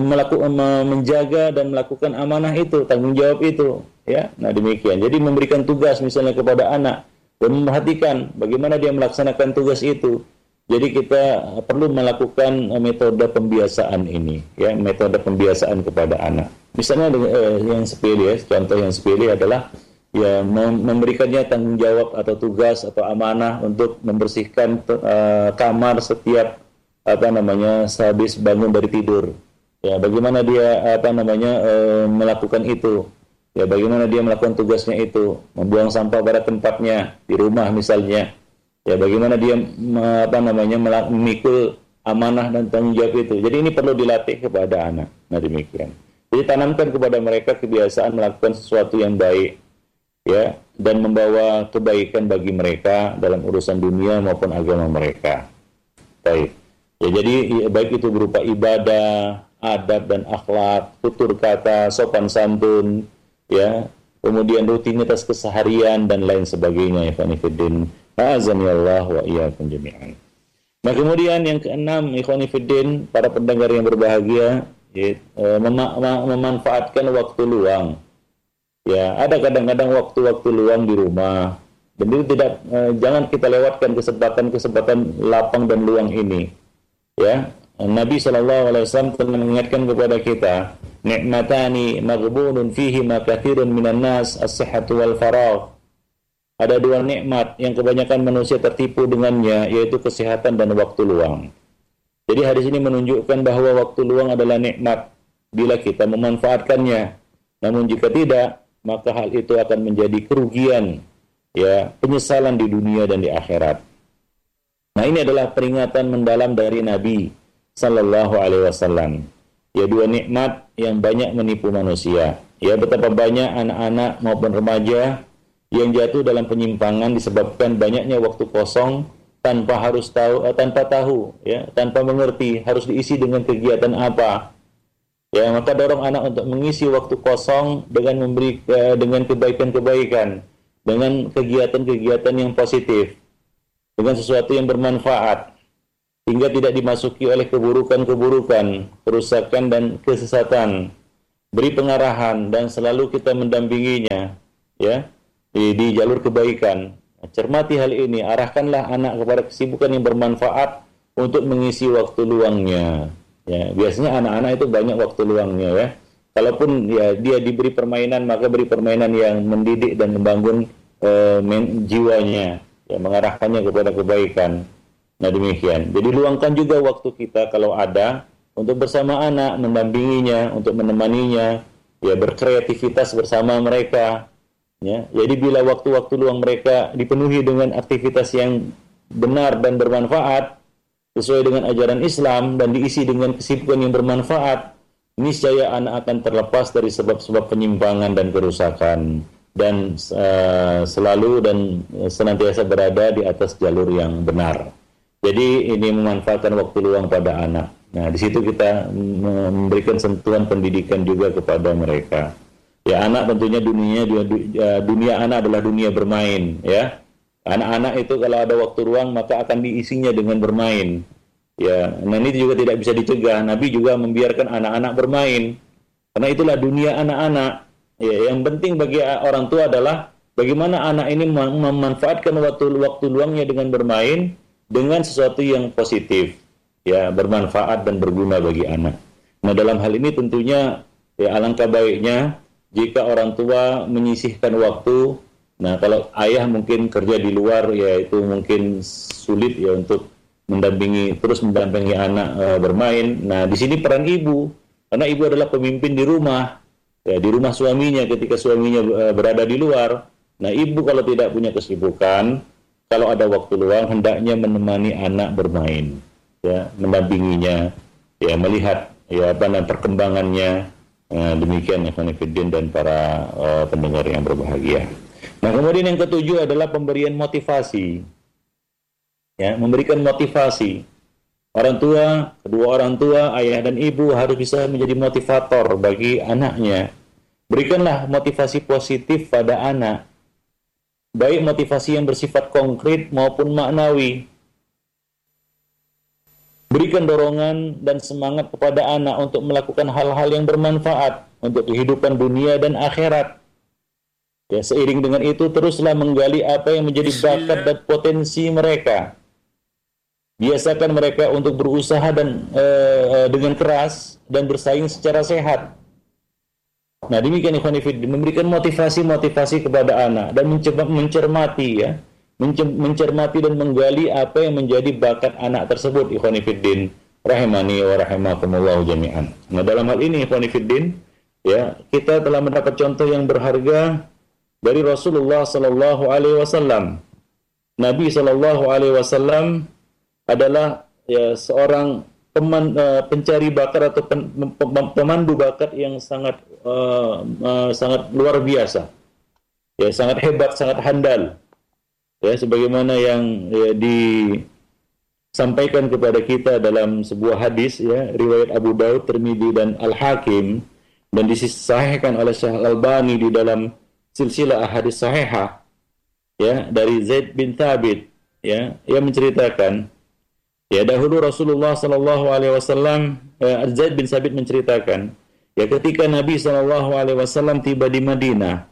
A: menjaga dan melakukan amanah itu, tanggung jawab itu, ya. Nah, demikian. Jadi memberikan tugas misalnya kepada anak dan memperhatikan bagaimana dia melaksanakan tugas itu. Jadi kita perlu melakukan metode pembiasaan ini, ya, metode pembiasaan kepada anak. Misalnya yang sepele, ya, contoh yang sepele adalah ya memberikannya tanggung jawab atau tugas atau amanah untuk membersihkan kamar setiap sehabis bangun dari tidur. Ya, bagaimana dia melakukan itu? Ya, bagaimana dia melakukan tugasnya itu? Membuang sampah pada tempatnya di rumah misalnya. Ya, bagaimana dia memikul amanah dan tanggung jawab itu. Jadi ini perlu dilatih kepada anak. Nah, demikian. Jadi tanamkan kepada mereka kebiasaan melakukan sesuatu yang baik, ya, dan membawa kebaikan bagi mereka dalam urusan dunia maupun agama mereka. Baik. Ya, jadi baik itu berupa ibadah, adab dan akhlak, tutur kata, sopan santun, ya, kemudian rutinitas keseharian dan lain sebagainya, ya Ikhwanifiddin. Azani Allah wa iyyakum jami'an. Nah, kemudian yang keenam, Ikhwanifiddin, para pendengar yang berbahagia, memanfaatkan waktu luang. Ya, ada kadang-kadang waktu-waktu luang di rumah. Dan itu jangan kita lewatkan kesempatan lapang dan luang ini. Ya, Nabi SAW telah mengingatkan kepada kita, nikmatani maghbunun fihi ma katsirun minan nas, as-sihhatu wal faragh. Ada dua nikmat yang kebanyakan manusia tertipu dengannya, yaitu kesehatan dan waktu luang. Jadi hadis ini menunjukkan bahwa waktu luang adalah nikmat bila kita memanfaatkannya. Namun jika tidak, maka hal itu akan menjadi kerugian, ya, penyesalan di dunia dan di akhirat. Nah, ini adalah peringatan mendalam dari Nabi Sallallahu Alaihi Wasallam. Ya, dua nikmat yang banyak menipu manusia. Ya, betapa banyak anak-anak maupun remaja yang jatuh dalam penyimpangan disebabkan banyaknya waktu kosong tanpa tahu, ya, tanpa mengerti harus diisi dengan kegiatan apa. Ya, maka dorong anak untuk mengisi waktu kosong dengan dengan kebaikan-kebaikan, dengan kegiatan-kegiatan yang positif. dengan sesuatu yang bermanfaat, hingga tidak dimasuki oleh keburukan-keburukan, kerusakan dan kesesatan. Beri pengarahan dan selalu kita mendampinginya, ya, di jalur kebaikan. Cermati hal ini, arahkanlah anak kepada kesibukan yang bermanfaat untuk mengisi waktu luangnya. Ya, biasanya anak-anak itu banyak waktu luangnya, ya. Kalaupun ya dia diberi permainan, maka beri permainan yang mendidik dan membangun jiwanya, ya, mengarahkannya kepada kebaikan. Nah, demikian. Jadi luangkan juga waktu kita kalau ada untuk bersama anak, mendampinginya, untuk menemaninya, ya, berkreativitas bersama mereka. Ya, jadi bila waktu-waktu luang mereka dipenuhi dengan aktivitas yang benar dan bermanfaat sesuai dengan ajaran Islam dan diisi dengan kesibukan yang bermanfaat, niscaya anak akan terlepas dari sebab-sebab penyimpangan dan kerusakan dan selalu dan senantiasa berada di atas jalur yang benar. Jadi ini memanfaatkan waktu luang pada anak. Nah, di situ kita memberikan sentuhan pendidikan juga kepada mereka. Ya, anak tentunya dunia anak adalah dunia bermain, ya. Anak-anak itu kalau ada waktu luang maka akan diisinya dengan bermain. Ya, nah ini juga tidak bisa dicegah. Nabi juga membiarkan anak-anak bermain. Karena itulah dunia anak-anak. Ya, yang penting bagi orang tua adalah bagaimana anak ini memanfaatkan waktu luangnya dengan bermain dengan sesuatu yang positif, ya, bermanfaat dan berguna bagi anak. Nah, dalam hal ini tentunya ya alangkah baiknya jika orang tua menyisihkan waktu. Nah, kalau ayah mungkin kerja di luar, ya itu mungkin sulit ya untuk terus mendampingi anak bermain. Nah, di sini peran ibu, karena ibu adalah pemimpin di rumah, ya, di rumah suaminya ketika suaminya berada di luar. Nah, ibu kalau tidak punya kesibukan, kalau ada waktu luang hendaknya menemani anak bermain, ya, mendampinginya, ya, melihat ya perkembangannya. Demikian ya Khonifuddin dan para pendengar yang berbahagia. Nah, kemudian yang ketujuh adalah pemberian motivasi. Ya, memberikan motivasi. Kedua orang tua, ayah dan ibu harus bisa menjadi motivator bagi anaknya. Berikanlah motivasi positif pada anak, baik motivasi yang bersifat konkret maupun maknawi. Berikan dorongan dan semangat kepada anak untuk melakukan hal-hal yang bermanfaat untuk kehidupan dunia dan akhirat. Ya, seiring dengan itu teruslah menggali apa yang menjadi bakat dan potensi mereka. Biasakan mereka untuk berusaha dan dengan keras dan bersaing secara sehat. Nah, demikian ikhwan fillah, memberikan motivasi kepada anak dan mencermati, ya, mencermati dan menggali apa yang menjadi bakat anak tersebut, ikhwan fillah, rahimani wa rahimakumullah jami'an. Nah, dalam hal ini ikhwan fillah, ya, kita telah mendapat contoh yang berharga dari Rasulullah sallallahu alaihi wasallam. Nabi sallallahu alaihi wasallam adalah ya seorang pencari bakat atau pemandu bakat yang sangat luar biasa, ya, sangat hebat, sangat handal, ya, sebagaimana yang ya, disampaikan kepada kita dalam sebuah hadis, ya, riwayat Abu Daud, Tirmidzi dan Al-Hakim, dan disahihkan oleh Syekh Al-Albani di dalam silsilah ahadits sahihah, ya, dari Zaid bin Thabit, ya, yang menceritakan, ya, dahulu Rasulullah sallallahu alaihi wasallam, Zaid bin Thabit menceritakan, ya, ketika Nabi sallallahu alaihi wasallam tiba di Madinah,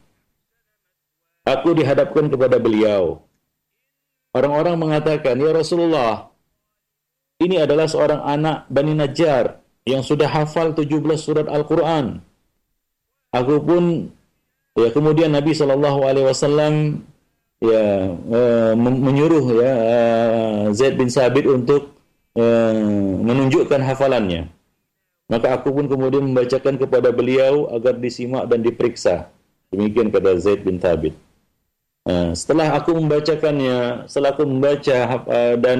A: aku dihadapkan kepada beliau. Orang-orang mengatakan, ya Rasulullah, ini adalah seorang anak Bani Najjar yang sudah hafal 17 surat Al-Quran. Aku pun, ya, kemudian Nabi sallallahu alaihi wasallam ya menyuruh, ya, Zaid bin Thabit untuk menunjukkan hafalannya. Maka aku pun kemudian membacakan kepada beliau agar disimak dan diperiksa. Demikian kata Zaid bin Thabit. Setelah aku membacakannya, setelah aku membaca dan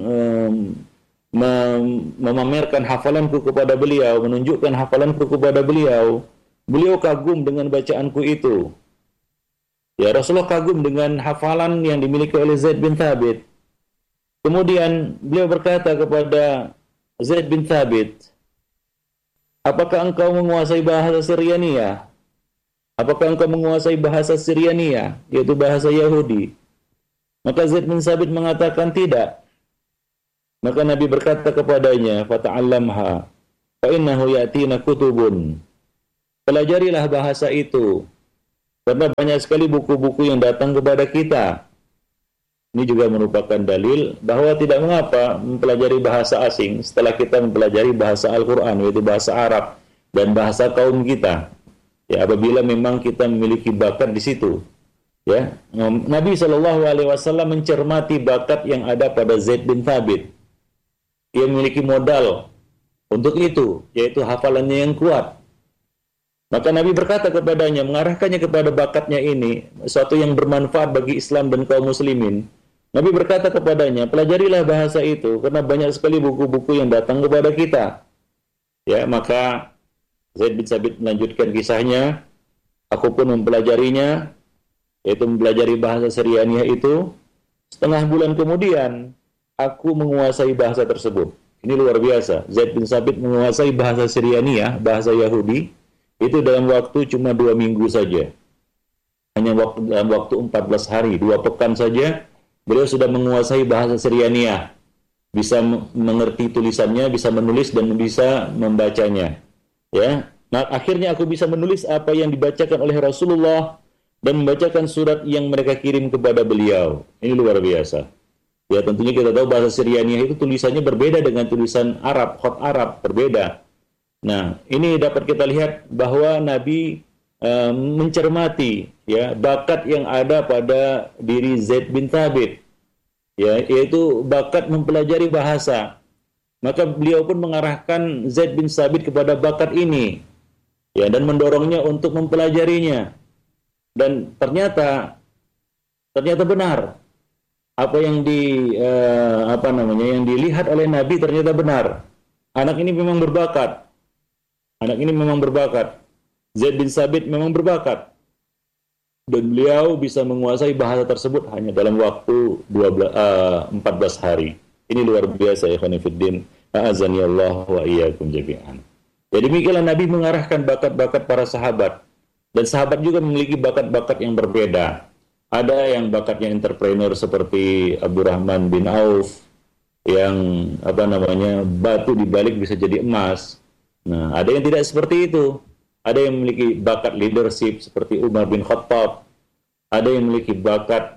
A: memamerkan hafalanku kepada beliau, menunjukkan hafalanku kepada beliau, beliau kagum dengan bacaanku itu. Ya, Rasulullah kagum dengan hafalan yang dimiliki oleh Zaid bin Thabit. Kemudian beliau berkata kepada Zaid bin Thabit, apakah engkau menguasai bahasa Syriania? Apakah engkau menguasai bahasa Syriania, yaitu bahasa Yahudi? Maka Zaid bin Sabit mengatakan tidak. Maka Nabi berkata kepadanya, "Fata'allamha, fa innahu ya'tina kutubun." Pelajarilah bahasa itu, karena banyak sekali buku-buku yang datang kepada kita. Ini juga merupakan dalil bahwa tidak mengapa mempelajari bahasa asing setelah kita mempelajari bahasa Al-Quran, yaitu bahasa Arab dan bahasa kaum kita. Ya, apabila memang kita memiliki bakat di situ. Ya, Nabi Shallallahu Alaihi Wasallam mencermati bakat yang ada pada Zaid bin Thabit. Ia memiliki modal untuk itu, yaitu hafalannya yang kuat. Maka Nabi berkata kepadanya, mengarahkannya kepada bakatnya ini, sesuatu yang bermanfaat bagi Islam dan kaum muslimin. Nabi berkata kepadanya, pelajarilah bahasa itu, karena banyak sekali buku-buku yang datang kepada kita. Ya, maka Zaid bin Sabit melanjutkan kisahnya, aku pun mempelajarinya, yaitu mempelajari bahasa Syrianiyah itu. Setengah bulan kemudian, aku menguasai bahasa tersebut. Ini luar biasa. Zaid bin Sabit menguasai bahasa Syrianiyah, bahasa Yahudi, itu dalam waktu cuma 2 minggu saja. Hanya dalam waktu 14 hari, 2 pekan saja, beliau sudah menguasai bahasa Syrianiyah. Bisa mengerti tulisannya, bisa menulis dan bisa membacanya. Ya. Nah, akhirnya aku bisa menulis apa yang dibacakan oleh Rasulullah dan membacakan surat yang mereka kirim kepada beliau. Ini luar biasa. Ya, tentunya kita tahu bahasa Syrianiyah itu tulisannya berbeda dengan tulisan Arab, khat Arab, berbeda. Nah, ini dapat kita lihat bahwa Nabi mencermati ya bakat yang ada pada diri Zaid bin Thabit, ya, yaitu bakat mempelajari bahasa. Maka beliau pun mengarahkan Zaid bin Thabit kepada bakat ini, ya, dan mendorongnya untuk mempelajarinya. Dan ternyata benar apa yang yang dilihat oleh Nabi ternyata benar. Anak ini memang berbakat. Zaid bin Sabit memang berbakat. Dan beliau bisa menguasai bahasa tersebut hanya dalam waktu 14 hari. Ini luar biasa ya khonifuddin. A'azani Allah wa iyyakum jami'an. Jadi demikianlah Nabi mengarahkan bakat-bakat para sahabat. Dan sahabat juga memiliki bakat-bakat yang berbeda. Ada yang bakatnya entrepreneur seperti Abdurrahman bin Auf, yang batu dibalik bisa jadi emas. Nah, ada yang tidak seperti itu. Ada yang memiliki bakat leadership seperti Umar bin Khattab. Ada yang memiliki bakat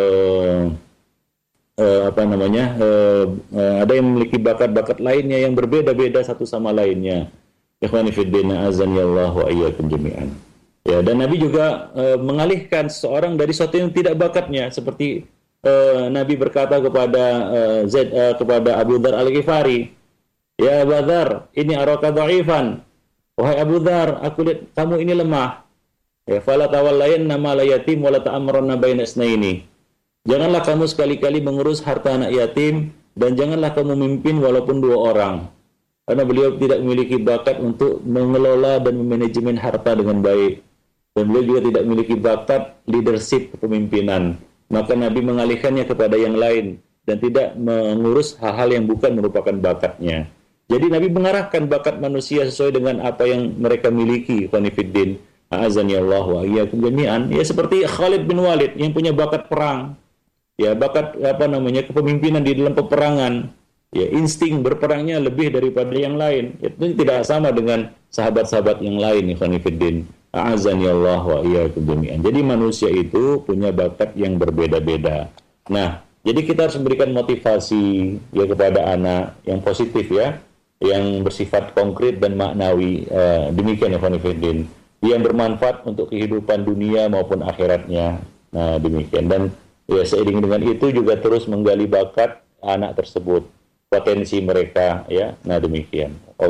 A: ada yang memiliki bakat-bakat lainnya yang berbeda-beda satu sama lainnya. Ikhwani fiddin, azani Allah wa iyyakum jami'an. Ya, dan Nabi juga mengalihkan seseorang dari sesuatu yang tidak bakatnya, seperti Nabi berkata kepada kepada Abu Dzar Al-Ghifari, "Ya Abu Dzar, ini araka dha'ifan." Wahai Abu Dzar, aku lihat kamu ini lemah. Ya, fala tawallayanna ma la yatim wa la ta'amranna baina isnaini. Janganlah kamu sekali-kali mengurus harta anak yatim, dan janganlah kamu memimpin walaupun 2 orang. Karena beliau tidak memiliki bakat untuk mengelola dan memanajemen harta dengan baik. Dan beliau juga tidak memiliki bakat leadership kepemimpinan. Maka Nabi mengalihkannya kepada yang lain dan tidak mengurus hal-hal yang bukan merupakan bakatnya. Jadi Nabi mengarahkan bakat manusia sesuai dengan apa yang mereka miliki. Khonifuddin, a'azani Allah wa iyyakum jami'an. Ya, seperti Khalid bin Walid yang punya bakat perang. Ya, bakat kepemimpinan di dalam peperangan. Ya, insting berperangnya lebih daripada yang lain. Itu tidak sama dengan sahabat-sahabat yang lain. Khonifuddin, a'azani Allah wa iyyakum jami'an. Jadi manusia itu punya bakat yang berbeda-beda. Nah, jadi kita harus memberikan motivasi ya kepada anak yang positif ya, yang bersifat konkret dan maknawi. Demikian ya khonifuddin, yang bermanfaat untuk kehidupan dunia maupun akhiratnya. Nah, demikian. Dan ya seiring dengan itu juga terus menggali bakat anak tersebut, potensi mereka ya. Nah, demikian.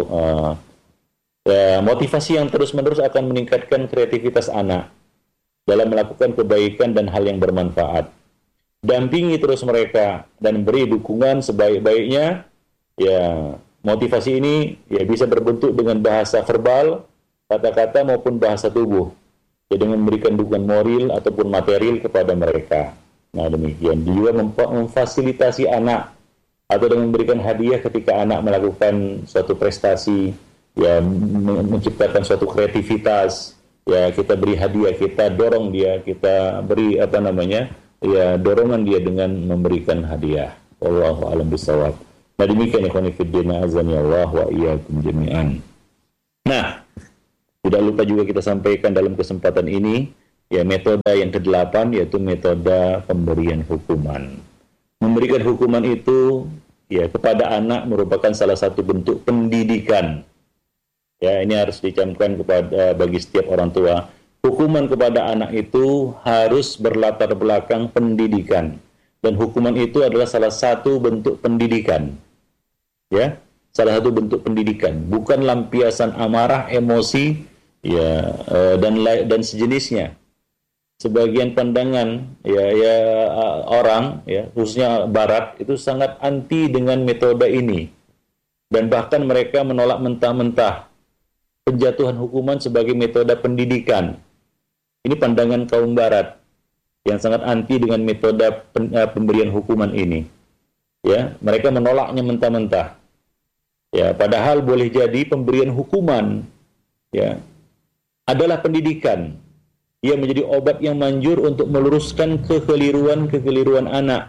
A: Motivasi yang terus-menerus akan meningkatkan kreativitas anak dalam melakukan kebaikan dan hal yang bermanfaat. Dampingi terus mereka dan beri dukungan sebaik-baiknya. Ya, motivasi ini ya bisa berbentuk dengan bahasa verbal, kata-kata maupun bahasa tubuh. Ya, dengan memberikan dukungan moral ataupun material kepada mereka. Nah, demikian. Juga memfasilitasi anak atau dengan memberikan hadiah ketika anak melakukan suatu prestasi, ya, menciptakan suatu kreativitas. Ya, kita beri hadiah, kita dorong dia, kita beri ya dorongan dia dengan memberikan hadiah. Wallahu a'lam bishawab. Nah, demikian ikhwan fillah azani Allah wa iyyakum jami'an. Nah, tidak lupa juga kita sampaikan dalam kesempatan ini ya metode yang ke-8, yaitu metode pemberian hukuman. Memberikan hukuman itu ya kepada anak merupakan salah satu bentuk pendidikan. Ya, ini harus dicamkan kepada bagi setiap orang tua. Hukuman kepada anak itu harus berlatar belakang pendidikan, dan hukuman itu adalah salah satu bentuk pendidikan. Ya, salah satu bentuk pendidikan, bukan lampiasan amarah, emosi, ya dan sejenisnya. Sebagian pandangan orang ya khususnya Barat itu sangat anti dengan metode ini, dan bahkan mereka menolak mentah-mentah penjatuhan hukuman sebagai metode pendidikan. Ini pandangan kaum Barat yang sangat anti dengan metode pemberian hukuman ini. Ya, mereka menolaknya mentah-mentah. Ya, padahal boleh jadi pemberian hukuman ya adalah pendidikan. Ia menjadi obat yang manjur untuk meluruskan kekeliruan anak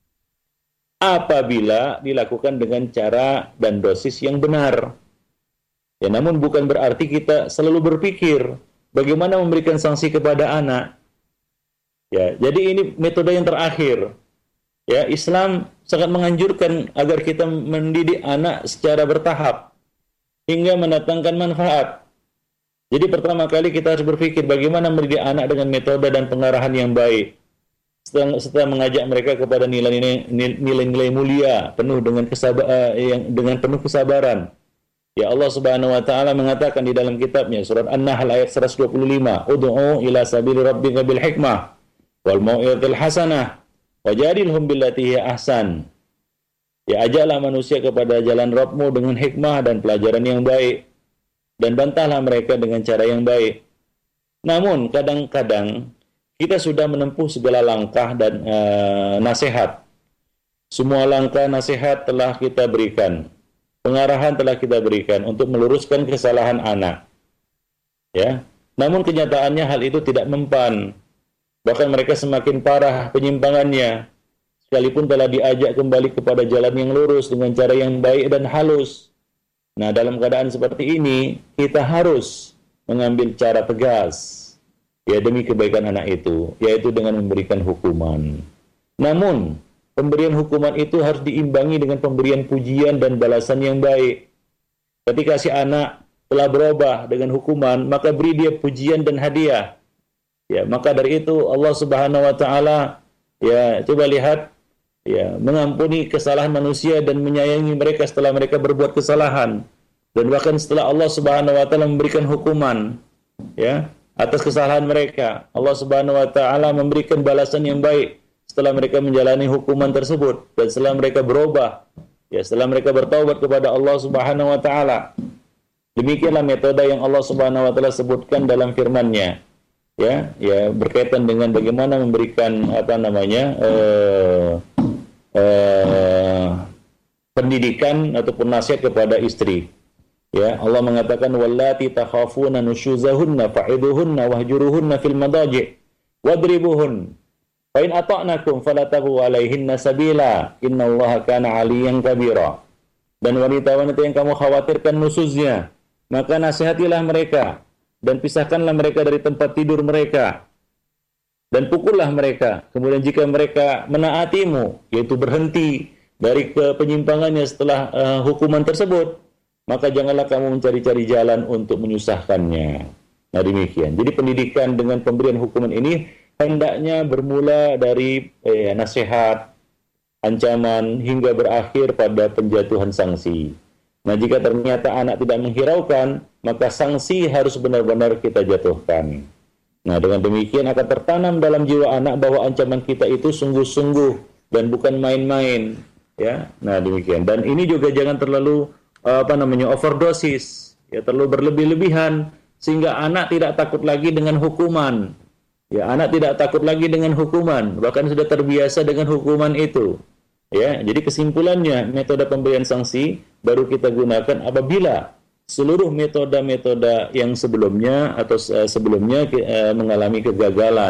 A: apabila dilakukan dengan cara dan dosis yang benar. Ya, namun bukan berarti kita selalu berpikir bagaimana memberikan sanksi kepada anak. Ya, jadi ini metode yang terakhir. Ya, Islam sangat menganjurkan agar kita mendidik anak secara bertahap hingga mendatangkan manfaat. Jadi pertama kali kita harus berpikir bagaimana mendidik anak dengan metode dan pengarahan yang baik. Setelah mengajak mereka kepada nilai-nilai mulia, penuh dengan penuh kesabaran. Ya, Allah Subhanahu wa taala mengatakan di dalam kitabnya surat An-Nahl ayat 125, "Ud'u ila sabili rabbika bil hikmah wal mau'izatil hasanah wajadilhum billati hiya ahsan." Ya, ajaklah manusia kepada jalan Rabbmu dengan hikmah dan pelajaran yang baik, dan bantahlah mereka dengan cara yang baik. Namun kadang-kadang kita sudah menempuh segala langkah dan nasihat. Semua langkah nasihat telah kita berikan. Pengarahan telah kita berikan untuk meluruskan kesalahan anak. Ya, namun kenyataannya hal itu tidak mempan. Bahkan mereka semakin parah penyimpangannya, sekalipun telah diajak kembali kepada jalan yang lurus dengan cara yang baik dan halus. Nah, dalam keadaan seperti ini, kita harus mengambil cara tegas, ya demi kebaikan anak itu, yaitu dengan memberikan hukuman. Namun, pemberian hukuman itu harus diimbangi dengan pemberian pujian dan balasan yang baik. Ketika si anak telah berubah dengan hukuman, maka beri dia pujian dan hadiah. Ya, maka dari itu Allah Subhanahu wa taala ya coba lihat ya mengampuni kesalahan manusia dan menyayangi mereka setelah mereka berbuat kesalahan. Dan bahkan setelah Allah Subhanahu wa taala memberikan hukuman ya atas kesalahan mereka, Allah Subhanahu wa taala memberikan balasan yang baik setelah mereka menjalani hukuman tersebut, dan setelah mereka berubah, ya setelah mereka bertaubat kepada Allah Subhanahu wa taala. Demikianlah metode yang Allah Subhanahu wa taala sebutkan dalam firman-Nya. Ya berkaitan dengan bagaimana memberikan pendidikan ataupun nasihat kepada istri. Ya, Allah mengatakan wallati takhafuna nusyuzahunna fa'iduhunna wahjuruhunna fil madaji' wadribuhun. Fa in ata'nakum fala tabghu 'alaihinna sabila innallaha kana 'aliyyan kabira. Dan wanita-wanita yang kamu khawatirkan nusuznya, maka nasihatilah mereka dan pisahkanlah mereka dari tempat tidur mereka dan pukullah mereka. Kemudian jika mereka menaatimu, yaitu berhenti dari penyimpangannya setelah hukuman tersebut, maka janganlah kamu mencari-cari jalan untuk menyusahkannya. Nah, demikian. Jadi pendidikan dengan pemberian hukuman ini hendaknya bermula dari nasihat, ancaman, hingga berakhir pada penjatuhan sanksi. Nah, jika ternyata anak tidak menghiraukan, maka sanksi harus benar-benar kita jatuhkan. Nah, dengan demikian akan tertanam dalam jiwa anak bahwa ancaman kita itu sungguh-sungguh dan bukan main-main. Ya, nah demikian. Dan ini juga jangan terlalu overdosis, ya terlalu berlebih-lebihan sehingga anak tidak takut lagi dengan hukuman. Ya, anak tidak takut lagi dengan hukuman, bahkan sudah terbiasa dengan hukuman itu. Ya, jadi kesimpulannya metode pemberian sanksi baru kita gunakan apabila seluruh metode-metode yang sebelumnya atau sebelumnya mengalami kegagalan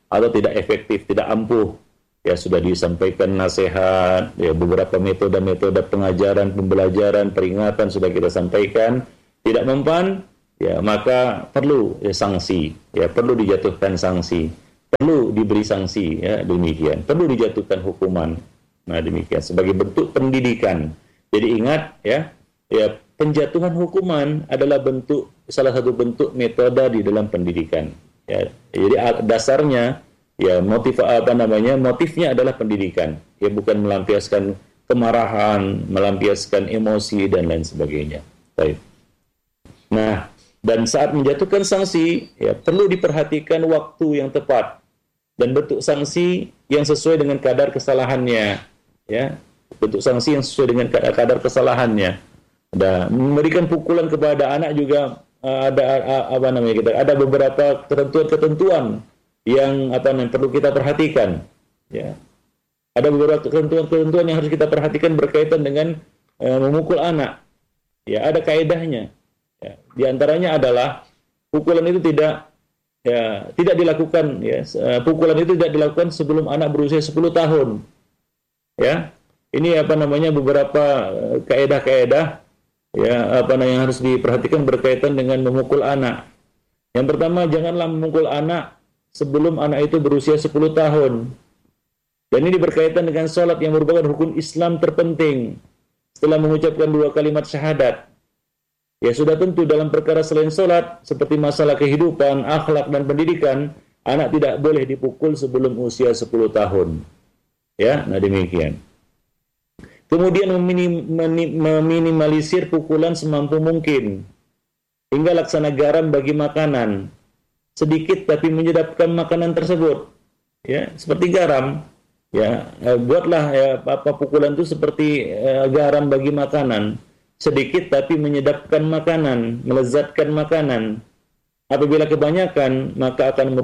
A: atau tidak efektif, tidak ampuh. Ya sudah disampaikan nasihat, ya beberapa metode-metode pengajaran, pembelajaran, peringatan sudah kita sampaikan, tidak mempan, ya maka perlu sanksi, ya perlu dijatuhkan sanksi, perlu diberi sanksi, ya demikian, perlu dijatuhkan hukuman. Nah demikian sebagai bentuk pendidikan. Jadi ingat ya, penjatuhan hukuman adalah salah satu bentuk metode di dalam pendidikan. Ya, jadi dasarnya ya motifnya adalah pendidikan. Ya bukan melampiaskan kemarahan, melampiaskan emosi dan lain sebagainya. Baik. Nah, dan saat menjatuhkan sanksi ya perlu diperhatikan waktu yang tepat dan bentuk sanksi yang sesuai dengan kadar kesalahannya. Ya, bentuk sanksi yang sesuai dengan kadar kesalahannya. Dan memberikan pukulan kepada anak juga ada beberapa ketentuan-ketentuan yang perlu kita perhatikan. Ya, ada beberapa ketentuan yang harus kita perhatikan berkaitan dengan memukul anak. Ya, ada kaedahnya. Ya, di antaranya adalah pukulan itu tidak dilakukan. Ya, pukulan itu tidak dilakukan sebelum anak berusia 10 tahun. Ya, ini beberapa kaedah-kaedah ya yang harus diperhatikan berkaitan dengan memukul anak. Yang pertama, janganlah memukul anak sebelum anak itu berusia 10 tahun. Dan ini berkaitan dengan sholat yang merupakan rukun Islam terpenting setelah mengucapkan 2 kalimat syahadat. Ya sudah tentu dalam perkara selain sholat seperti masalah kehidupan, akhlak dan pendidikan, anak tidak boleh dipukul sebelum usia 10 tahun. Ya, nah demikian. Kemudian meminimalisir pukulan semampu mungkin. Hingga laksana garam bagi makanan. Sedikit tapi menyedapkan makanan tersebut. Ya, seperti garam. Ya, buatlah pukulan itu seperti garam bagi makanan. Sedikit tapi menyedapkan makanan, melezatkan makanan. Apabila kebanyakan, maka akan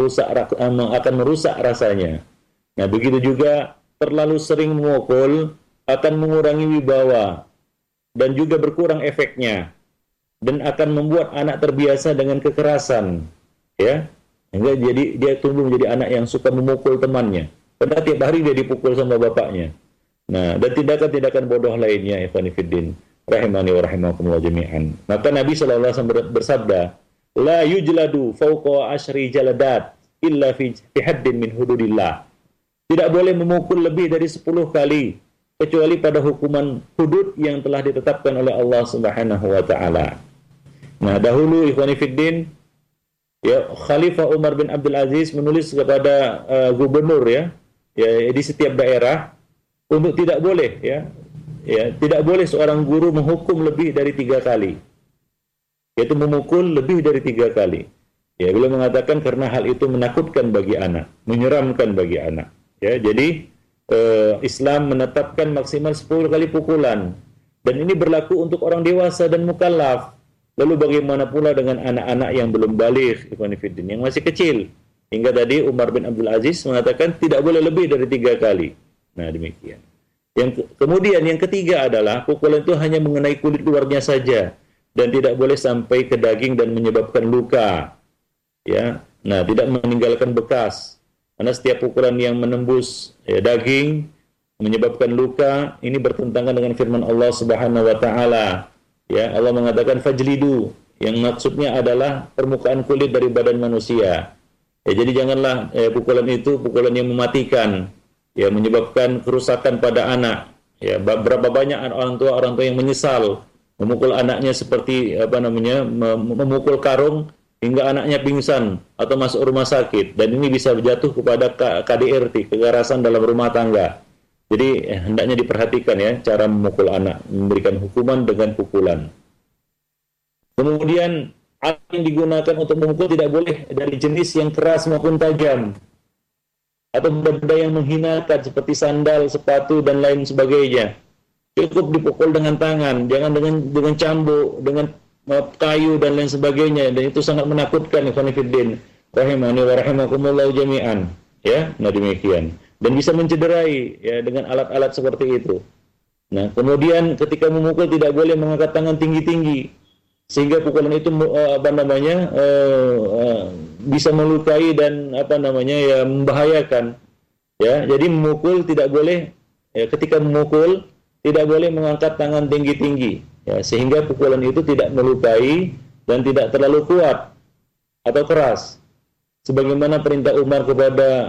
A: merusak rasanya. Nah, begitu juga terlalu sering memukul akan mengurangi wibawa dan juga berkurang efeknya dan akan membuat anak terbiasa dengan kekerasan, ya, sehingga jadi dia tumbuh menjadi anak yang suka memukul temannya, karena tiap hari dia dipukul sama bapaknya. Nah, dan tindakan-tindakan bodoh lainnya, ikhwan fillah, rahimani wa rahimakumullah jami'an. Maka Nabi SAW bersabda, la yujladu fawqa ashri jaladat illa fi haddin min hududillah. Tidak boleh memukul lebih dari 10 kali kecuali pada hukuman hudud yang telah ditetapkan oleh Allah Subhanahu wa taala. Nah, dahulu ikhwani fiddin, ya Khalifah Umar bin Abdul Aziz menulis kepada gubernur ya di setiap daerah untuk tidak boleh tidak boleh seorang guru menghukum lebih dari 3 kali. Yaitu memukul lebih dari 3 kali. Ya, beliau mengatakan karena hal itu menakutkan bagi anak, menyeramkan bagi anak. Ya, jadi Islam menetapkan maksimal 10 kali pukulan, dan ini berlaku untuk orang dewasa dan mukallaf. Lalu bagaimana pula dengan anak-anak yang belum baligh, ikhwan fillah, yang masih kecil? Hingga tadi Umar bin Abdul Aziz mengatakan tidak boleh lebih dari 3 kali. Nah, demikian. Kemudian yang ketiga adalah pukulan itu hanya mengenai kulit luarnya saja dan tidak boleh sampai ke daging dan menyebabkan luka. Ya, nah tidak meninggalkan bekas. Karena setiap pukulan yang menembus daging menyebabkan luka, ini bertentangan dengan firman Allah Subhanahu wa taala. Ya, Allah mengatakan fajlidu, yang maksudnya adalah permukaan kulit dari badan manusia. Ya, jadi janganlah pukulan itu pukulan yang mematikan, ya menyebabkan kerusakan pada anak. Ya, berapa banyak orang tua yang menyesal memukul anaknya seperti memukul karung hingga anaknya pingsan atau masuk rumah sakit, dan ini bisa jatuh kepada KDRT, kekerasan dalam rumah tangga. Jadi hendaknya diperhatikan ya cara memukul anak, memberikan hukuman dengan pukulan. Kemudian alat yang digunakan untuk memukul tidak boleh dari jenis yang keras maupun tajam, atau benda-benda yang menghinakan seperti sandal, sepatu dan lain sebagainya. Cukup dipukul dengan tangan, jangan dengan cambuk, dengan kayu dan lain sebagainya, dan itu sangat menakutkan ikhwan fillah rahimani wa rahimakumullah jami'an. Ya, nah demikian. Dan bisa mencederai ya dengan alat-alat seperti itu. Nah, kemudian ketika memukul tidak boleh mengangkat tangan tinggi-tinggi sehingga pukulan itu bisa melukai dan membahayakan. Ya, jadi memukul tidak boleh, ya, ketika memukul tidak boleh mengangkat tangan tinggi-tinggi, ya, sehingga pukulan itu tidak melukai dan tidak terlalu kuat atau keras. Sebagaimana perintah Umar kepada